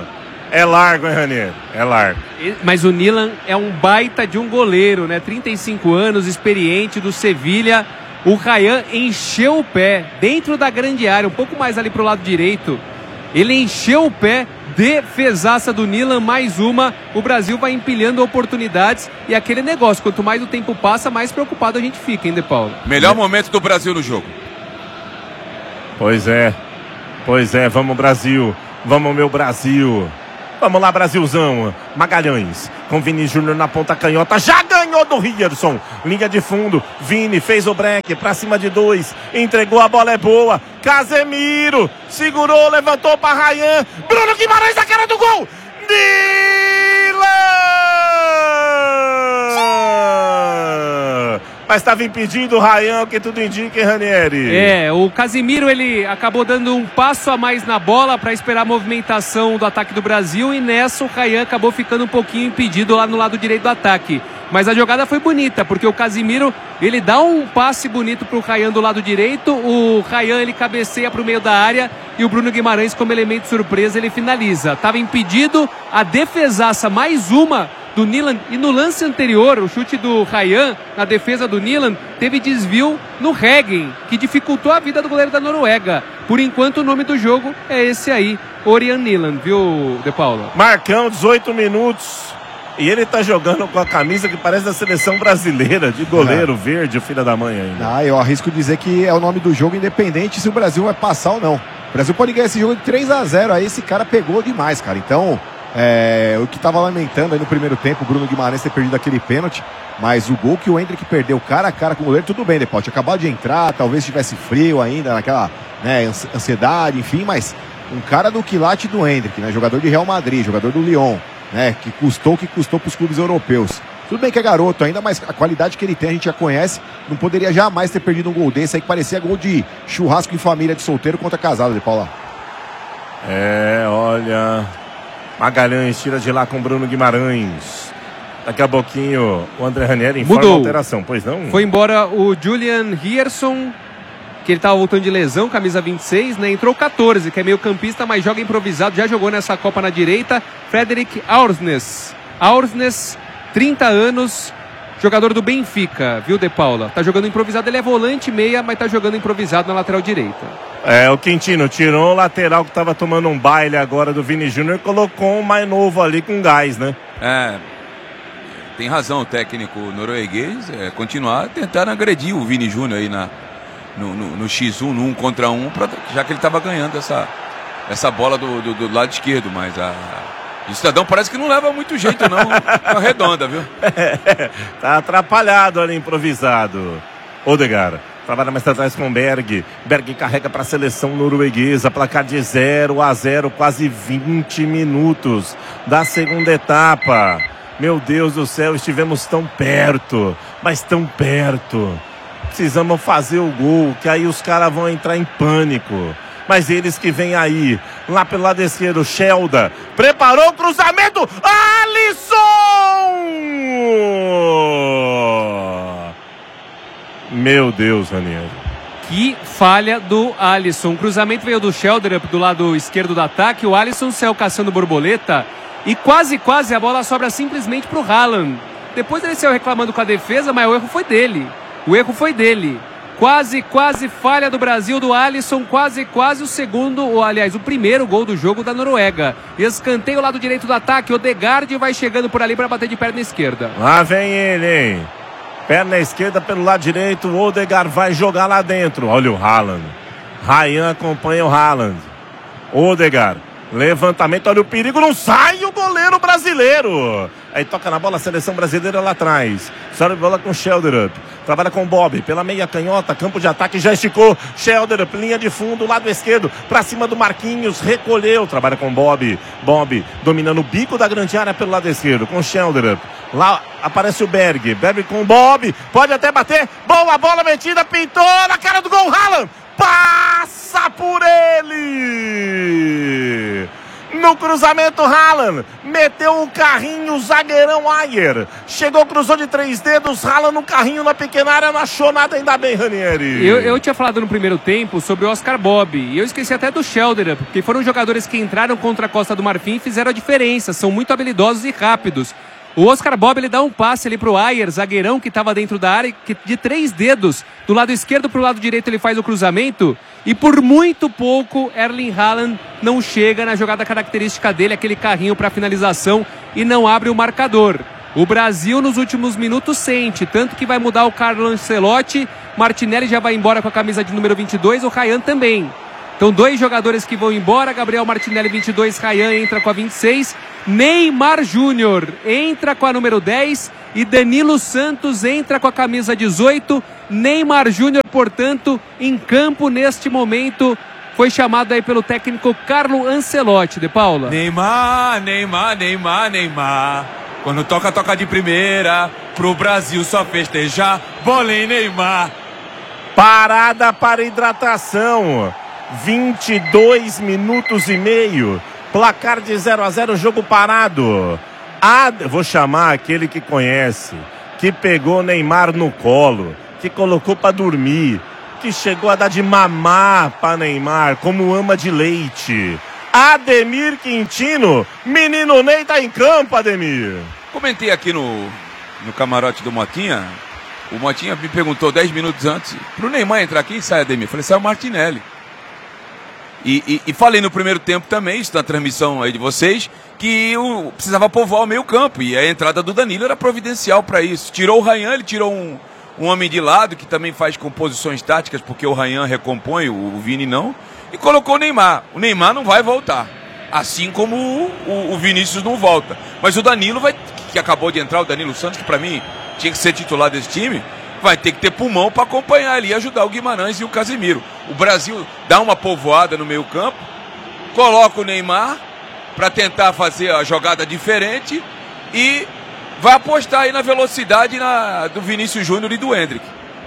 É largo, hein, Ranieri? É largo. Mas o Nilan é um baita de um goleiro, né? trinta e cinco anos, experiente, do Sevilha. O Ryan encheu o pé dentro da grande área, um pouco mais ali pro lado direito. Ele encheu o pé, defesaça do Nilan, mais uma. O Brasil vai empilhando oportunidades e aquele negócio, quanto mais o tempo passa, mais preocupado a gente fica, hein, De Paulo? Melhor momento do Brasil no jogo. Pois é, pois é, vamos Brasil, vamos meu Brasil. Vamos lá, Brasilzão. Magalhães, com Vini Júnior na ponta canhota. Já ganhou do Rierson. Linha de fundo. Vini fez o break pra cima de dois. Entregou, a bola é boa. Casemiro segurou, levantou pra Ryan. Bruno Guimarães na cara do gol. Dylan! Mas estava impedido o Ryan, o que tudo indica, hein, Ranieri? É, o Casemiro, ele acabou dando um passo a mais na bola para esperar a movimentação do ataque do Brasil, e nessa o Ryan acabou ficando um pouquinho impedido lá no lado direito do ataque. Mas a jogada foi bonita, porque o Casemiro, ele dá um passe bonito pro Ryan do lado direito, o Ryan, ele cabeceia pro meio da área, e o Bruno Guimarães, como elemento surpresa, ele finaliza. Tava impedido, a defesaça, mais uma do Nilan, e no lance anterior, o chute do Ryan, na defesa do Nilan, teve desvio no Heggen, que dificultou a vida do goleiro da Noruega. Por enquanto, o nome do jogo é esse aí, Orion Nilan, viu, De Paulo? Marcão, dezoito minutos, e ele tá jogando com a camisa que parece da seleção brasileira, de goleiro, é. verde, o filho da mãe ainda. Ah, eu arrisco dizer que é o nome do jogo, independente se o Brasil vai passar ou não. O Brasil pode ganhar esse jogo de três a zero, aí esse cara pegou demais, cara. Então, é, o que tava lamentando aí no primeiro tempo, o Bruno Guimarães ter perdido aquele pênalti, mas o gol que o Endrick perdeu cara a cara com o goleiro, tudo bem, depois tinha acabado de entrar, talvez tivesse frio ainda, naquela, né, ansiedade, enfim, mas um cara do quilate do Endrick, né, jogador de Real Madrid, jogador do Lyon, né, que custou o que custou pros clubes europeus. Tudo bem que é garoto ainda, mas a qualidade que ele tem a gente já conhece, não poderia jamais ter perdido um gol desse aí que parecia gol de churrasco em família de solteiro contra casado, De Paula. É, olha, Magalhães tira de lá com Bruno Guimarães. Daqui a pouquinho o André Ranieri informa a alteração, pois não? Foi embora o Julian Rierson, que ele estava voltando de lesão, camisa vinte e seis, né? Entrou catorze, que é meio campista, mas joga improvisado, já jogou nessa Copa na direita, Frederick Aursnes. Aursnes, trinta anos, jogador do Benfica, viu, De Paula? Tá jogando improvisado, ele é volante meia, mas tá jogando improvisado na lateral direita. É, o Quintino tirou o lateral que tava tomando um baile agora do Vini Júnior e colocou um mais novo ali com gás, né? É, tem razão o técnico norueguês, é, continuar tentando agredir o Vini Júnior aí na, no, no, no xis um, no um contra um, pra, já que ele tava ganhando essa, essa bola do, do, do lado esquerdo, mas a... O Cidadão parece que não leva muito jeito não, na redonda, viu? É, tá atrapalhado ali, improvisado. Odegaard trabalha mais atrás com Berg. Berg carrega para a seleção norueguesa. Placar de zero a zero, quase vinte minutos da segunda etapa. Meu Deus do céu, estivemos tão perto, mas tão perto. Precisamos fazer o gol, que aí os caras vão entrar em pânico. Mas eles que vêm aí, lá pelo lado esquerdo, Shelda, preparou o cruzamento, Alisson! Meu Deus, Ranieri. Que falha do Alisson. O cruzamento veio do Sheldrup do lado esquerdo do ataque, o Alisson saiu caçando borboleta e quase, quase a bola sobra simplesmente pro Haaland. Depois ele saiu reclamando com a defesa, mas o erro foi dele. O erro foi dele. Quase, quase falha do Brasil, do Alisson, quase, quase o segundo, ou aliás, o primeiro gol do jogo da Noruega. Escanteio lado direito do ataque, Odegaard vai chegando por ali para bater de perna esquerda. Lá vem ele, hein? Perna esquerda pelo lado direito, o Odegaard vai jogar lá dentro. Olha o Haaland. Ryan acompanha o Haaland. Odegaard, levantamento, olha o perigo, não sai o goleiro brasileiro. Aí toca na bola a seleção brasileira lá atrás. Sobe a bola com Sheldrup. Trabalha com Bob, pela meia canhota, campo de ataque, já esticou. Sheldrup, linha de fundo, lado esquerdo, pra cima do Marquinhos, recolheu. Trabalha com Bob. Bob dominando o bico da grande área pelo lado esquerdo, com Sheldrup. Lá aparece o Berg. Berg com Bob, pode até bater. Boa bola metida, pintou na cara do gol. Haaland passa por ele. No cruzamento, Haaland meteu o carrinho, o zagueirão Ayer. Chegou, cruzou de três dedos, Haaland no carrinho na pequena área, não achou nada, ainda bem, Ranieri. Eu, eu tinha falado no primeiro tempo sobre o Oscar Bob, e eu esqueci até do Schelder, porque foram jogadores que entraram contra a Costa do Marfim e fizeram a diferença, são muito habilidosos e rápidos. O Oscar Bob, ele dá um passe ali pro Ayer, zagueirão que estava dentro da área, que de três dedos, do lado esquerdo pro lado direito ele faz o cruzamento, e por muito pouco Erling Haaland não chega na jogada característica dele, aquele carrinho para finalização, e não abre o marcador. O Brasil nos últimos minutos sente, tanto que vai mudar o Carlo Ancelotti, Martinelli já vai embora com a camisa de número vinte e dois, o Ryan também. Então dois jogadores que vão embora, Gabriel Martinelli vinte e dois, Ryan entra com a vinte e seis, Neymar Júnior entra com a número dez e Danilo Santos entra com a camisa dezoito. Neymar Júnior, portanto, em campo neste momento, foi chamado aí pelo técnico Carlo Ancelotti, De Paula. Neymar, Neymar, Neymar, Neymar. Quando toca, toca de primeira, pro Brasil só festejar. Bola em Neymar. Parada para hidratação. vinte e dois minutos e meio. Placar de zero a zero, jogo parado. Ah, vou chamar aquele que conhece, que pegou Neymar no colo, que colocou para dormir, que chegou a dar de mamar para Neymar, como ama de leite. Ademir Quintino, menino Ney tá em campo, Ademir. Comentei aqui no, no camarote do Motinha. O Motinha me perguntou dez minutos antes, pro Neymar entrar aqui, sai Ademir. Eu falei, sai o Martinelli. E, e, e falei no primeiro tempo também, isso na transmissão aí de vocês, que eu precisava povoar o meio campo. E a entrada do Danilo era providencial para isso. Tirou o Ryan, ele tirou um, um homem de lado, que também faz composições táticas, porque o Ryan recompõe, o, o Vini não. E colocou o Neymar. O Neymar não vai voltar. Assim como o, o, o Vinícius não volta. Mas o Danilo, vai, que acabou de entrar, o Danilo Santos, que para mim tinha que ser titular desse time, vai ter que ter pulmão para acompanhar ali e ajudar o Guimarães e o Casemiro. O Brasil dá uma povoada no meio campo, coloca o Neymar para tentar fazer a jogada diferente e vai apostar aí na velocidade na, do Vinícius Júnior e do Endrick.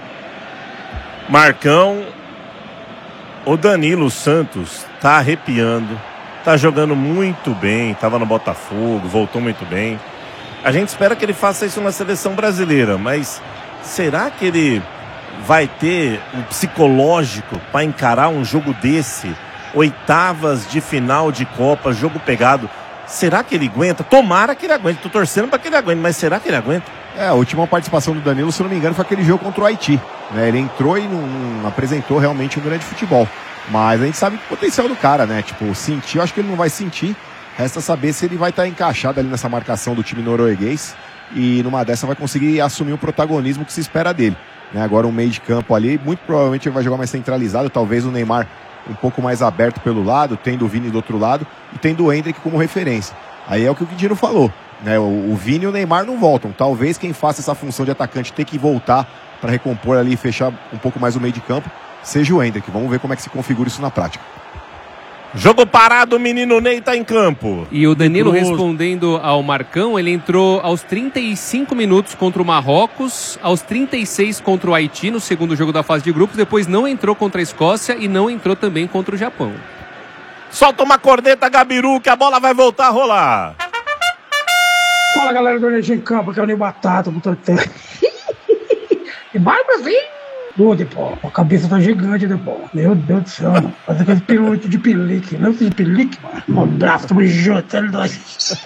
Marcão, o Danilo Santos tá arrepiando, tá jogando muito bem, tava no Botafogo, voltou muito bem. A gente espera que ele faça isso na seleção brasileira, mas será que ele vai ter o psicológico para encarar um jogo desse? Oitavas de final de Copa, jogo pegado. Será que ele aguenta? Tomara que ele aguente. Tô torcendo para que ele aguente, mas será que ele aguenta? É, a última participação do Danilo, se não me engano, foi aquele jogo contra o Haiti. Né? Ele entrou e não, não apresentou realmente um grande futebol. Mas a gente sabe o potencial do cara, né? Tipo, sentir, eu acho que ele não vai sentir. Resta saber se ele vai estar encaixado ali nessa marcação do time norueguês. E numa dessa vai conseguir assumir o protagonismo que se espera dele. Né? Agora um meio de campo ali, muito provavelmente ele vai jogar mais centralizado, talvez o Neymar um pouco mais aberto pelo lado, tendo o Vini do outro lado e tendo o Endrick como referência. Aí é o que o Quintino falou, né? O, o Vini e o Neymar não voltam. Talvez quem faça essa função de atacante ter que voltar para recompor ali e fechar um pouco mais o meio de campo seja o Endrick. Vamos ver como é que se configura isso na prática. Jogo parado, o menino Ney tá em campo. E o Danilo respondendo ao Marcão, ele entrou aos trinta e cinco minutos contra o Marrocos, aos trinta e seis contra o Haiti no segundo jogo da fase de grupos, depois não entrou contra a Escócia e não entrou também contra o Japão. Solta uma corneta, Gabiru, que a bola vai voltar a rolar. Fala, galera do Energia em Campo, que é o Ney Batata, botando tempo. E vai, Brasil! Ô, Depó, a cabeça tá gigante, Depó. Meu Deus do céu, mano. Faz aquele pirulito de pelique. Não de pelique, mano. Um abraço, tamo junto, é nóis.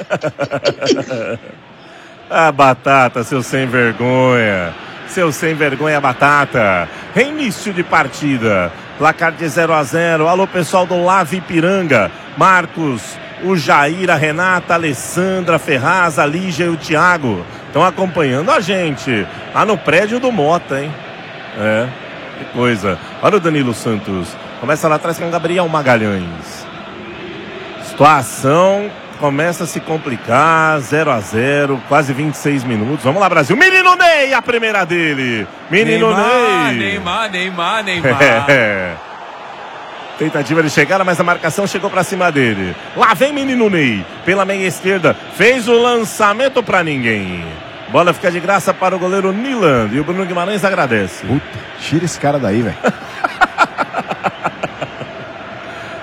Ah, Batata, seu sem vergonha. Seu sem vergonha, Batata. Reinício de partida. Placar de zero a zero. Alô, pessoal do Lave Ipiranga. Marcos, o Jair, a Renata, a Alessandra, a Ferraz, a Lígia e o Thiago estão acompanhando a gente lá no prédio do Mota, hein? É, que coisa. Olha o Danilo Santos. Começa lá atrás com o Gabriel Magalhães. Situação começa a se complicar. zero a zero, quase vinte e seis minutos. Vamos lá, Brasil. Menino Ney, a primeira dele. Menino Neymar, Ney. Neymar, Neymar, Neymar. É. Tentativa de chegada, mas a marcação chegou pra cima dele. Lá vem Menino Ney. Pela meia esquerda. Fez o lançamento pra ninguém. Bola fica de graça para o goleiro Niland. E o Bruno Guimarães agradece. Puta, tira esse cara daí, velho.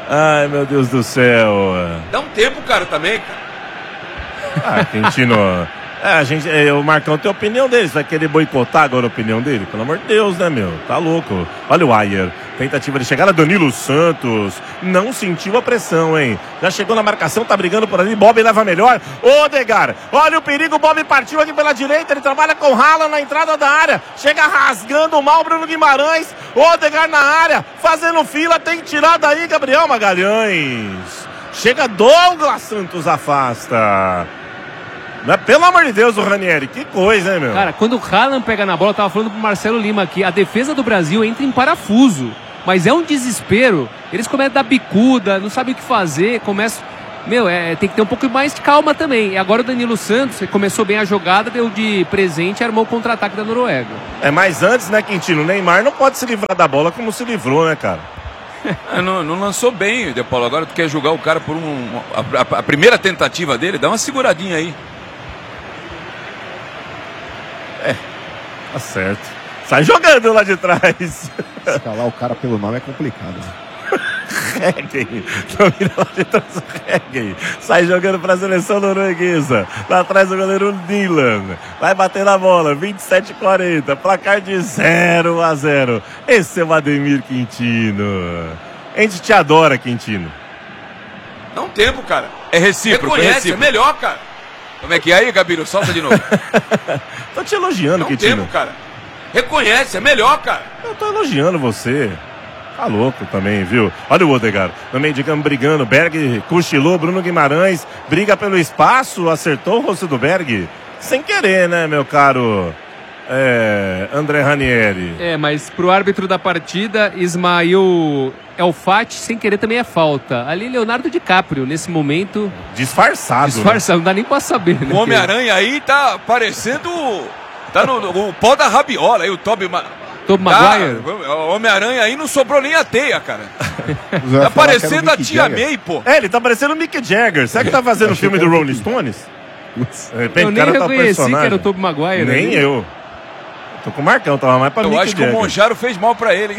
Ai, meu Deus do céu. Dá um tempo, cara, também, cara. Ah, Quintino. É, a gente, é, o Marcão tem a opinião dele. Você vai querer boicotar agora a opinião dele? Pelo amor de Deus, né, meu? Tá louco. Olha o Ayer. Tentativa de chegada, Danilo Santos. Não sentiu a pressão, hein? Já chegou na marcação, tá brigando por ali. Bob leva melhor. Odegar. Olha o perigo. Bob partiu aqui pela direita. Ele trabalha com Haaland na entrada da área. Chega rasgando mal Bruno Guimarães. Odegar na área. Fazendo fila. Tem que tirar daí, Gabriel Magalhães. Chega Douglas Santos, afasta. Não, pelo amor de Deus, o Ranieri, que coisa, hein, meu? Cara, quando o Haaland pega na bola, eu tava falando pro Marcelo Lima aqui, a defesa do Brasil entra em parafuso, mas é um desespero. Eles começam a dar bicuda, não sabem o que fazer, começam... Meu, é, tem que ter um pouco mais de calma também. E agora o Danilo Santos, que começou bem a jogada, deu de presente e armou o contra-ataque da Noruega. É, mas antes, né, Quintino, o Neymar não pode se livrar da bola como se livrou, né, cara? É, não, não lançou bem, De Paulo. Agora tu quer jogar o cara por um... A, a, a primeira tentativa dele, dá uma seguradinha aí. É, tá certo. Sai jogando lá de trás. Escalar o cara pelo nome é complicado. Reggae. Domina lá de trás o Reggae. Sai jogando pra seleção norueguesa. Lá atrás o goleiro Dylan. Vai bater na bola. vinte e sete a quarenta. Placar de zero a zero. Esse é o Ademir Quintino. A gente te adora, Quintino. Dá um tempo, cara. É recíproco. Reconhece, é, recíproco. É melhor, cara. Como é que é aí, Gabiru? Solta de novo. Tô te elogiando, Dá um Quintino. tempo, cara. Reconhece, é melhor, cara. Eu tô elogiando você. Tá louco também, viu? Olha o Odegaard, no meio de campo brigando. Berg cochilou, Bruno Guimarães briga pelo espaço, acertou o rosto do Berg. Sem querer, né, meu caro é, André Ranieri? É, mas pro árbitro da partida, Ismail Elfati, sem querer também é falta. Ali, Leonardo DiCaprio, nesse momento... Disfarçado. Disfarçado, né? Não dá nem pra saber, né? O Homem-Aranha aí tá parecendo... Tá no, no o pau da rabiola aí, o Tobey... Ma... Tobey Maguire? O Homem-Aranha aí não sobrou nem a teia, cara. Tá parecendo a Tia Jagger. May, pô. É, ele tá parecendo o Mick Jagger. Será que tá fazendo o filme do Rolling Stones? De repente, Eu nem cara tá reconheci personagem. que era o Tobey Maguire. Nem ali. eu. Tô com o Marcão, tava mais pra Eu Mick acho Jagger. que o Monjaro fez mal pra ele, hein?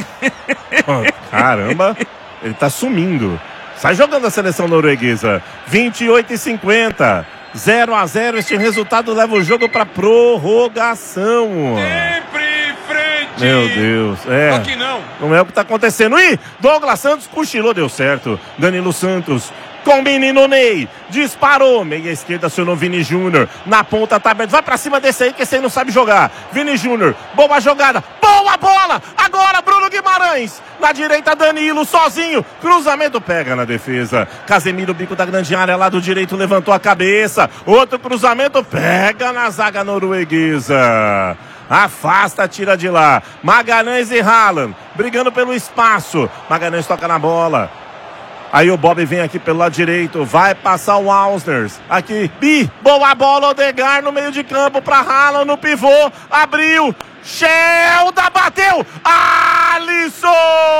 Caramba, ele tá sumindo. Sai jogando a seleção norueguesa. vinte e oito a cinquenta. zero a zero. Este resultado leva o jogo pra prorrogação. Sempre em frente. Meu Deus. É. Aqui não. Não é o que tá acontecendo. Ih, Douglas Santos cochilou, deu certo. Danilo Santos com o menino Ney. Disparou. Meia esquerda, acionou Vini Júnior. Na ponta, tá aberto. Vai pra cima desse aí, que esse aí não sabe jogar. Vini Júnior. Boa jogada. Boa bola. Agora, Bruno Guimarães. Na direita, Danilo, sozinho. Cruzamento pega na defesa. Casemiro, bico da grande área, lado direito, levantou a cabeça. Outro cruzamento pega na zaga norueguesa. Afasta, tira de lá. Magalhães e Haaland brigando pelo espaço. Magalhães toca na bola. Aí o Bob vem aqui pelo lado direito. Vai passar o Ausners. Aqui. Bi. Boa bola. Odegaard no meio de campo para Haaland no pivô. Abriu. Shelda bateu. Alisson.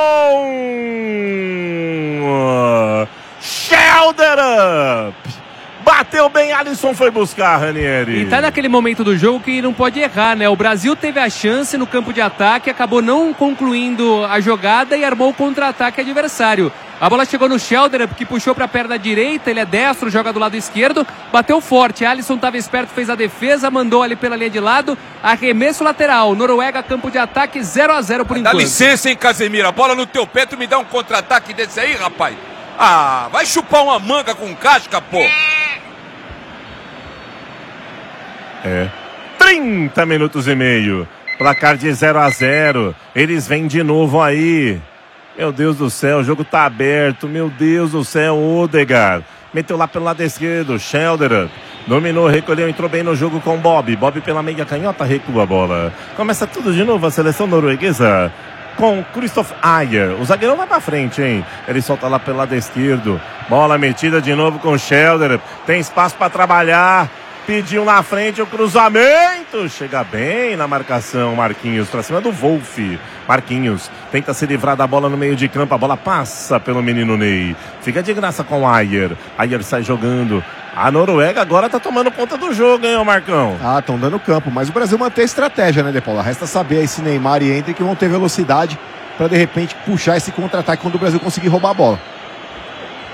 Shelder up. Bateu bem, Alisson foi buscar, Ranieri. E tá naquele momento do jogo que não pode errar, né? O Brasil teve a chance no campo de ataque, acabou não concluindo a jogada e armou o contra-ataque adversário. A bola chegou no Shelder, que puxou pra perna direita, ele é destro, joga do lado esquerdo, bateu forte. Alisson tava esperto, fez a defesa, mandou ali pela linha de lado, arremesso lateral. Noruega, campo de ataque, zero a zero por Dá enquanto. Dá licença, hein, Casemiro? A bola no teu pé, tu me dá um contra-ataque desse aí, rapaz? Ah, vai chupar uma manga com casca, pô. É. trinta minutos e meio. Placar de zero a zero. Eles vêm de novo aí. Meu Deus do céu, o jogo tá aberto. Meu Deus do céu, Odegaard. Meteu lá pelo lado esquerdo. Shelder dominou, recolheu, entrou bem no jogo com Bob. Bob pela meia canhota, recua a bola. Começa tudo de novo a seleção norueguesa com Christoph Ayer. O zagueirão vai pra frente, hein? Ele solta lá pelo lado esquerdo. Bola metida de novo com Shelder. Tem espaço pra trabalhar. Pediu na frente o cruzamento. Chega bem na marcação, Marquinhos. Pra cima do Wolf. Marquinhos tenta se livrar da bola no meio de campo. A bola passa pelo menino Ney. Fica de graça com o Ayer. Ayer sai jogando. A Noruega agora tá tomando conta do jogo, hein, ô Marcão? Ah, estão dando campo. Mas o Brasil mantém a estratégia, né, De Paula? Resta saber aí se Neymar e Hendrick vão ter velocidade pra, de repente, puxar esse contra-ataque quando o Brasil conseguir roubar a bola.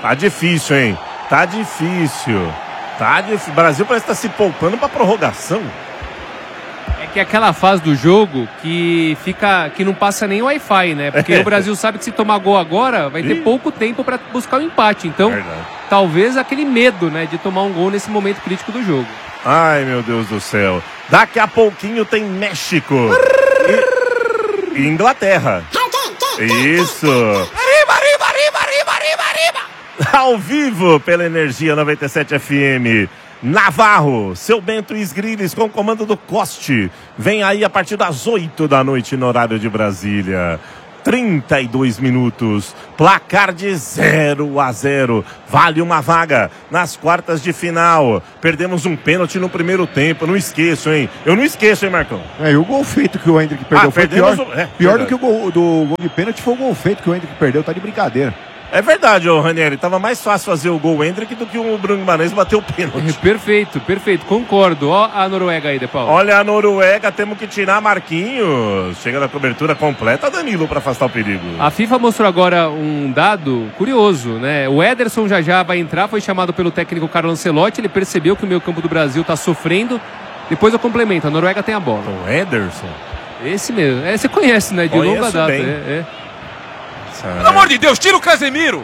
Tá difícil, hein? Tá difícil. Tá difícil. O Brasil parece estar se poupando pra prorrogação. É que é aquela fase do jogo que fica, que não passa nem Wi-Fi, né? Porque É. o Brasil sabe que se tomar gol agora, vai ter Ih. pouco tempo pra buscar o empate. Então, Verdade. talvez aquele medo, né, de tomar um gol nesse momento crítico do jogo. Ai, meu Deus do céu. Daqui a pouquinho tem México. E... e Inglaterra. Isso. Arriba, arriba, arriba, arriba, arriba, arriba. Ao vivo pela Energia noventa e sete F M. Navarro, seu Bento Isgriles com o comando do Coste. Vem aí a partir das oito da noite no horário de Brasília. trinta e dois minutos, placar de zero a zero, vale uma vaga nas quartas de final. Perdemos um pênalti no primeiro tempo, não esqueço, hein? Eu não esqueço, hein, Marcão? É, e o gol feito que o Hendrick perdeu Ah, foi perdemos pior, o- é, pior do verdade. que o gol, do gol de pênalti foi o gol feito que o Hendrick perdeu, tá de brincadeira. É verdade, ô Ranieri, tava mais fácil fazer o gol Hendrick do que o Bruno Guimarães bater o pênalti. Perfeito, perfeito, concordo. Ó a Noruega aí, De Paulo. Olha a Noruega, temos que tirar Marquinhos. Chega na cobertura completa, Danilo, para afastar o perigo. A FIFA mostrou agora um dado curioso, né? O Ederson já já vai entrar, foi chamado pelo técnico Carlo Ancelotti, ele percebeu que o meio campo do Brasil tá sofrendo. Depois eu complemento, a Noruega tem a bola. O Ederson? Esse mesmo. É, você conhece, né? De Conheço longa data. bem. É, é. Pelo amor de Deus, tira o Casemiro.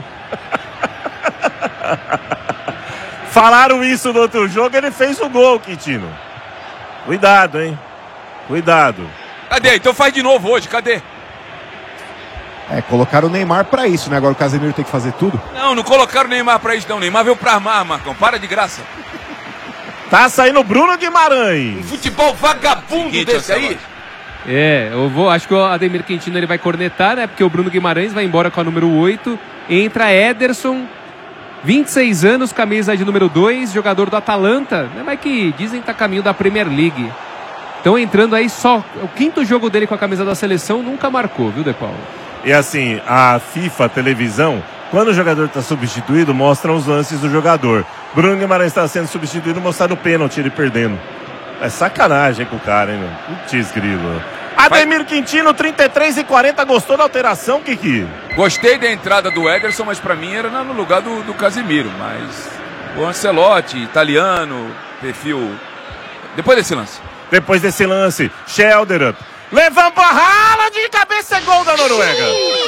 Falaram isso no outro jogo, ele fez o gol, Quintino. Cuidado, hein? Cuidado. Cadê? Então faz de novo hoje, cadê? É, colocaram o Neymar pra isso, né? Agora o Casemiro tem que fazer tudo. Não, não colocaram o Neymar pra isso não. O Neymar veio pra armar, Marcão. Para de graça. Tá saindo Bruno Guimarães. Futebol vagabundo Seguinte, desse aí. É, eu vou, acho que o Ademir Quintino ele vai cornetar, né? Porque o Bruno Guimarães vai embora com a número oito. Entra Ederson, vinte e seis anos, camisa de número dois, jogador do Atalanta, né? Mas que dizem que tá caminho da Premier League. Então entrando aí só, o quinto jogo dele com a camisa da seleção, nunca marcou, viu, De Paulo? E assim, a FIFA, a televisão, quando o jogador está substituído, mostra os lances do jogador. Bruno Guimarães está sendo substituído, mostraram o pênalti, ele perdendo. É sacanagem com o cara, hein, meu? Putz, grilo. Ademir Quintino, trinta e três e quarenta, gostou da alteração, Kiki? Gostei da entrada do Ederson, mas pra mim era no lugar do, do Casemiro. Mas o Ancelotti, italiano, perfil... Depois desse lance. Depois desse lance, Schelderup. Levanta a rala de cabeça, é gol da Noruega.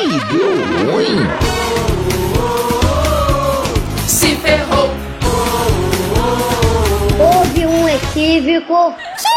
Se ferrou. Houve um equívoco.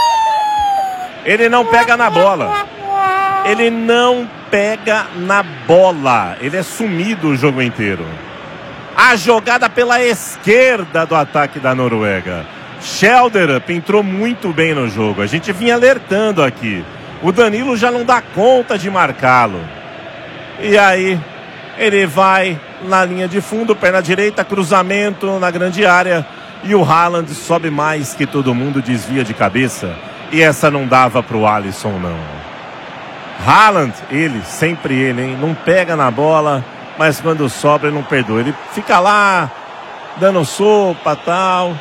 Ele não pega na bola. Ele não pega na bola. Ele é sumido o jogo inteiro. A jogada pela esquerda do ataque da Noruega. Schelderup entrou muito bem no jogo. A gente vinha alertando aqui. O Danilo já não dá conta de marcá-lo. E aí, ele vai na linha de fundo, perna direita, cruzamento na grande área. E o Haaland sobe mais que todo mundo, desvia de cabeça. E essa não dava pro Alisson, não. Haaland, ele, sempre ele, hein? Não pega na bola, mas quando sobra ele não perdoa. Ele fica lá, dando sopa e tal.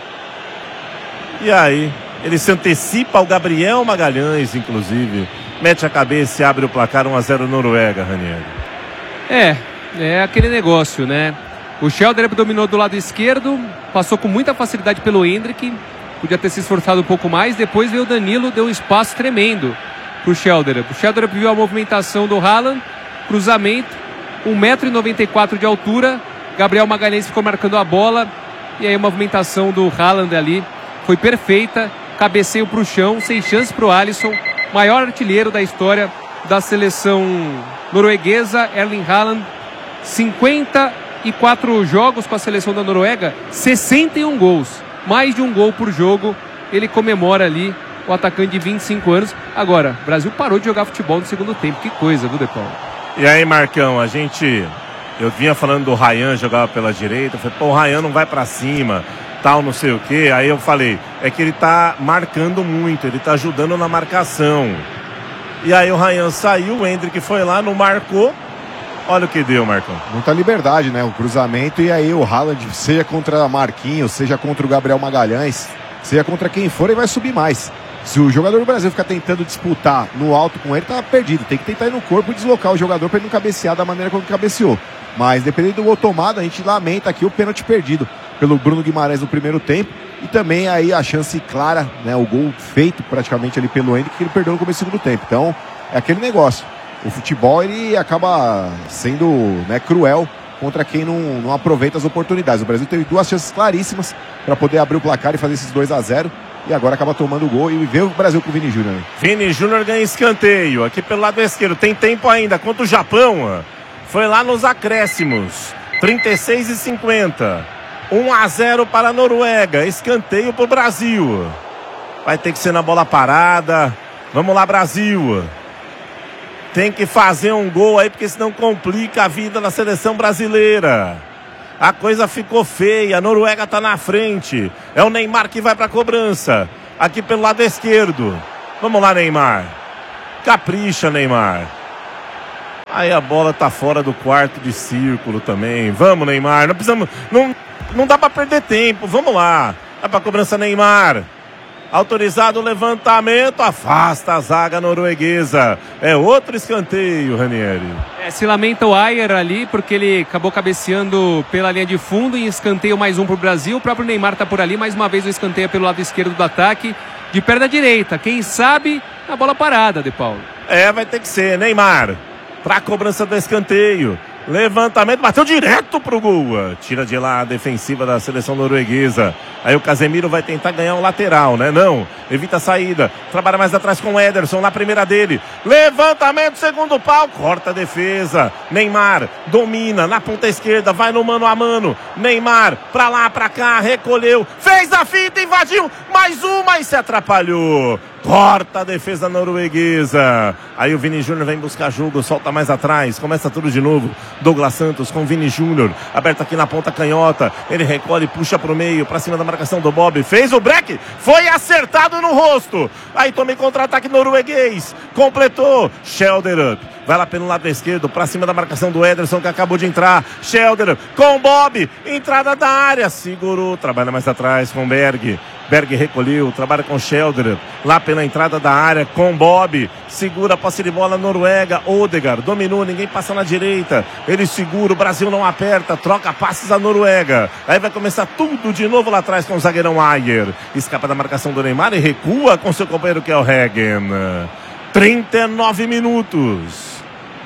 E aí, ele se antecipa ao Gabriel Magalhães, inclusive. Mete a cabeça e abre o placar um a zero Noruega, Ranieri. É, é aquele negócio, né? O Schelderup dominou do lado esquerdo, passou com muita facilidade pelo Hendrick, podia ter se esforçado um pouco mais, depois veio o Danilo, deu um espaço tremendo pro Schelderup. O Schelderup viu a movimentação do Haaland, cruzamento, um metro e noventa e quatro de altura, Gabriel Magalhães ficou marcando a bola, e aí a movimentação do Haaland ali foi perfeita, cabeceio pro chão, sem chance pro Alisson, maior artilheiro da história da seleção norueguesa, Erling Haaland, cinquenta e quatro jogos com a seleção da Noruega, sessenta e um gols, mais de um gol por jogo. Ele comemora ali, o atacante de vinte e cinco anos. Agora, o Brasil parou de jogar futebol no segundo tempo, que coisa, viu, De Paulo? E aí, Marcão, a gente... Eu vinha falando do Ryan, jogava pela direita, eu falei, pô, o Ryan não vai pra cima, tal, não sei o quê. Aí eu falei, é que ele tá marcando muito, ele tá ajudando na marcação. E aí o Ryan saiu, o Hendrick foi lá, não marcou. Olha o que deu, Marcão. Muita liberdade, né? O cruzamento e aí o Haaland, seja contra Marquinhos, seja contra o Gabriel Magalhães, seja contra quem for, ele vai subir mais. Se o jogador do Brasil ficar tentando disputar no alto com ele, tá perdido. Tem que tentar ir no corpo e deslocar o jogador para ele não cabecear da maneira como cabeceou. Mas dependendo do gol tomado, a gente lamenta aqui o pênalti perdido pelo Bruno Guimarães no primeiro tempo. E também aí a chance clara, né, o gol feito praticamente ali pelo Hendrick, que ele perdeu no começo do segundo tempo. Então, é aquele negócio. O futebol, ele acaba sendo, né, cruel contra quem não, não aproveita as oportunidades. O Brasil teve duas chances claríssimas para poder abrir o placar e fazer esses dois a zero. E agora acaba tomando o gol e vê o Brasil com o Vini Júnior. Vini Júnior ganha escanteio. Aqui pelo lado esquerdo. Tem tempo ainda. Contra o Japão. Foi lá nos acréscimos. trinta e seis e cinquenta. um a zero para a Noruega. Escanteio para o Brasil. Vai ter que ser na bola parada. Vamos lá, Brasil. Tem que fazer um gol aí, porque senão complica a vida da seleção brasileira. A coisa ficou feia. A Noruega está na frente. É o Neymar que vai para a cobrança. Aqui pelo lado esquerdo. Vamos lá, Neymar. Capricha, Neymar. Aí a bola tá fora do quarto de círculo também. Vamos, Neymar. Não precisamos. Não, não dá para perder tempo. Vamos lá. Vai para a cobrança, Neymar. Autorizado o levantamento, afasta a zaga norueguesa. É outro escanteio, Ranieri. É, se lamenta o Ayer ali, porque ele acabou cabeceando pela linha de fundo e escanteio mais um pro Brasil. O próprio Neymar tá por ali, mais uma vez o escanteio pelo lado esquerdo do ataque, de perna direita. Quem sabe a bola parada, De Paulo. É, vai ter que ser, Neymar. Pra cobrança do escanteio. Levantamento, bateu direto pro gol. Tira de lá a defensiva da seleção norueguesa. Aí o Casemiro vai tentar ganhar um lateral, né? Não, evita a saída. Trabalha mais atrás com o Ederson, na primeira dele. Levantamento, segundo pau, corta a defesa. Neymar domina na ponta esquerda, vai no mano a mano. Neymar, pra lá, pra cá, recolheu. Fez a fita, invadiu. Mais uma e se atrapalhou. Corta a defesa norueguesa. Aí o Vini Júnior vem buscar jogo, solta mais atrás, começa tudo de novo. Douglas Santos com o Vini Júnior, aberto aqui na ponta canhota. Ele recolhe, puxa pro meio, pra cima da marcação do Bob. Fez o break, foi acertado no rosto. Aí tome contra-ataque norueguês. Completou, Schelderup. Vai lá pelo lado esquerdo, pra cima da marcação do Ederson, que acabou de entrar. Schelderup com o Bob, entrada da área, segurou, trabalha mais atrás com o Berg. Berg recolheu, trabalha com Schelderup, lá pela entrada da área com Bob, segura a posse de bola Noruega. Odegaard dominou, ninguém passa na direita, ele segura, o Brasil não aperta, troca passes a Noruega. Aí vai começar tudo de novo lá atrás com o zagueirão Ayer, escapa da marcação do Neymar e recua com seu companheiro que é o Hagen. trinta e nove minutos.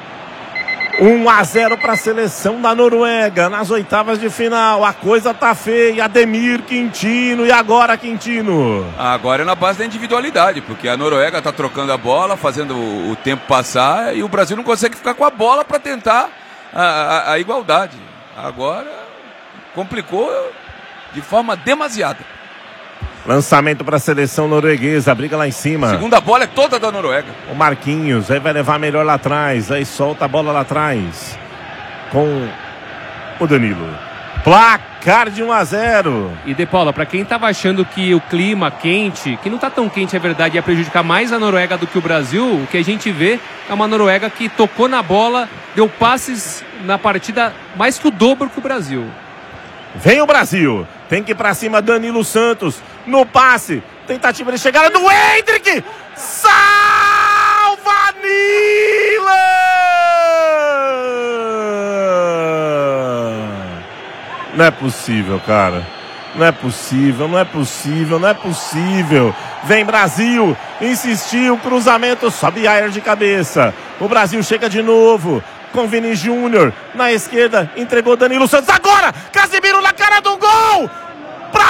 um a zero para a seleção da Noruega nas oitavas de final. A coisa tá feia. Ademir, Quintino e agora Quintino. Agora é na base da individualidade, porque a Noruega tá trocando a bola, fazendo o tempo passar e o Brasil não consegue ficar com a bola para tentar a, a, a igualdade. Agora complicou de forma demasiada. Lançamento para a seleção norueguesa, briga lá em cima. Segunda bola é toda da Noruega. O Marquinhos, aí vai levar melhor lá atrás, aí solta a bola lá atrás com o Danilo. Placar de um a zero. E De Paula, para quem tava achando que o clima quente, que não tá tão quente é verdade, ia prejudicar mais a Noruega do que o Brasil, o que a gente vê é uma Noruega que tocou na bola, deu passes na partida mais que o dobro que o Brasil. Vem o Brasil, tem que ir pra cima Danilo Santos, no passe, tentativa de chegada do Hendrick, salva Nila! Não é possível, cara, não é possível, não é possível, não é possível. Vem Brasil, insistiu, cruzamento, sobe Ayer de cabeça, o Brasil chega de novo. Com Vini Júnior, na esquerda, entregou Danilo Santos, agora, Casemiro na cara do gol, pra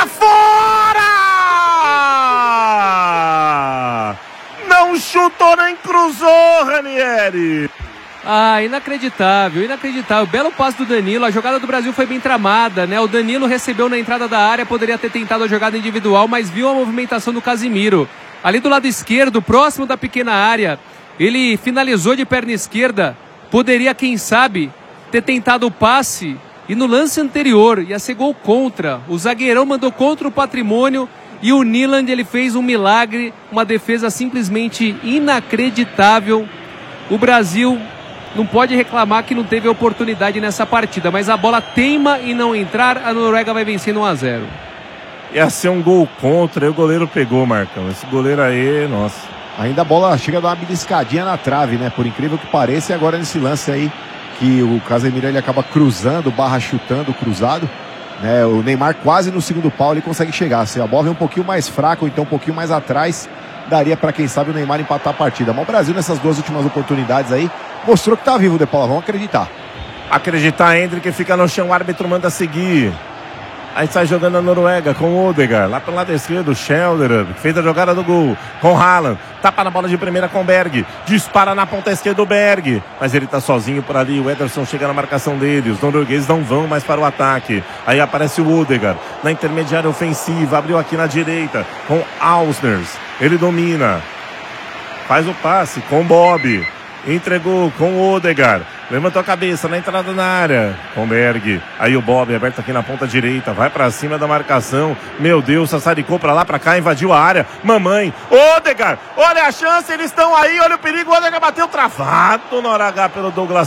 fora! Não chutou nem cruzou, Ranieri. Ah, inacreditável, inacreditável, belo passe do Danilo, a jogada do Brasil foi bem tramada, né? O Danilo recebeu na entrada da área, poderia ter tentado a jogada individual, mas viu a movimentação do Casemiro. Ali do lado esquerdo, próximo da pequena área, ele finalizou de perna esquerda. Poderia, quem sabe, ter tentado o passe e no lance anterior ia ser gol contra. O zagueirão mandou contra o Patrimônio e o Nyland ele fez um milagre, uma defesa simplesmente inacreditável. O Brasil não pode reclamar que não teve oportunidade nessa partida, mas a bola teima em não entrar, a Noruega vai vencendo um a zero. Ia ser um gol contra e o goleiro pegou, Marcão. Esse goleiro aí, nossa. Ainda a bola chega a dar uma beliscadinha na trave, né? Por incrível que pareça, e agora nesse lance aí que o Casemiro ele acaba cruzando, barra chutando, cruzado. Né? O Neymar quase no segundo pau ele consegue chegar. Se a bola vem um pouquinho mais fraca ou então um pouquinho mais atrás, daria para quem sabe o Neymar empatar a partida. Mas o Brasil nessas duas últimas oportunidades aí mostrou que tá vivo, De Paula. Vamos acreditar. Acreditar, Hendrick fica no chão, o árbitro manda seguir. Aí sai jogando a Noruega com o Odegaard. Lá pelo lado esquerdo, o Schelder, fez a jogada do gol com Haaland. Tapa na bola de primeira com o Berg. Dispara na ponta esquerda o Berg. Mas ele tá sozinho por ali. O Ederson chega na marcação dele. Os noruegueses não vão mais para o ataque. Aí aparece o Odegaard na intermediária ofensiva. Abriu aqui na direita com Ausners. Ele domina. Faz o passe com o Bob. Entregou com o Odegaard. Levantou a cabeça na entrada na área com o Berg. Aí o Bob aberto aqui na ponta direita. Vai pra cima da marcação. Meu Deus, sassaricou pra lá, pra cá, invadiu a área. Mamãe, Odegaard, olha a chance, eles estão aí, olha o perigo. O Odegaard bateu travado na hora H pelo Douglas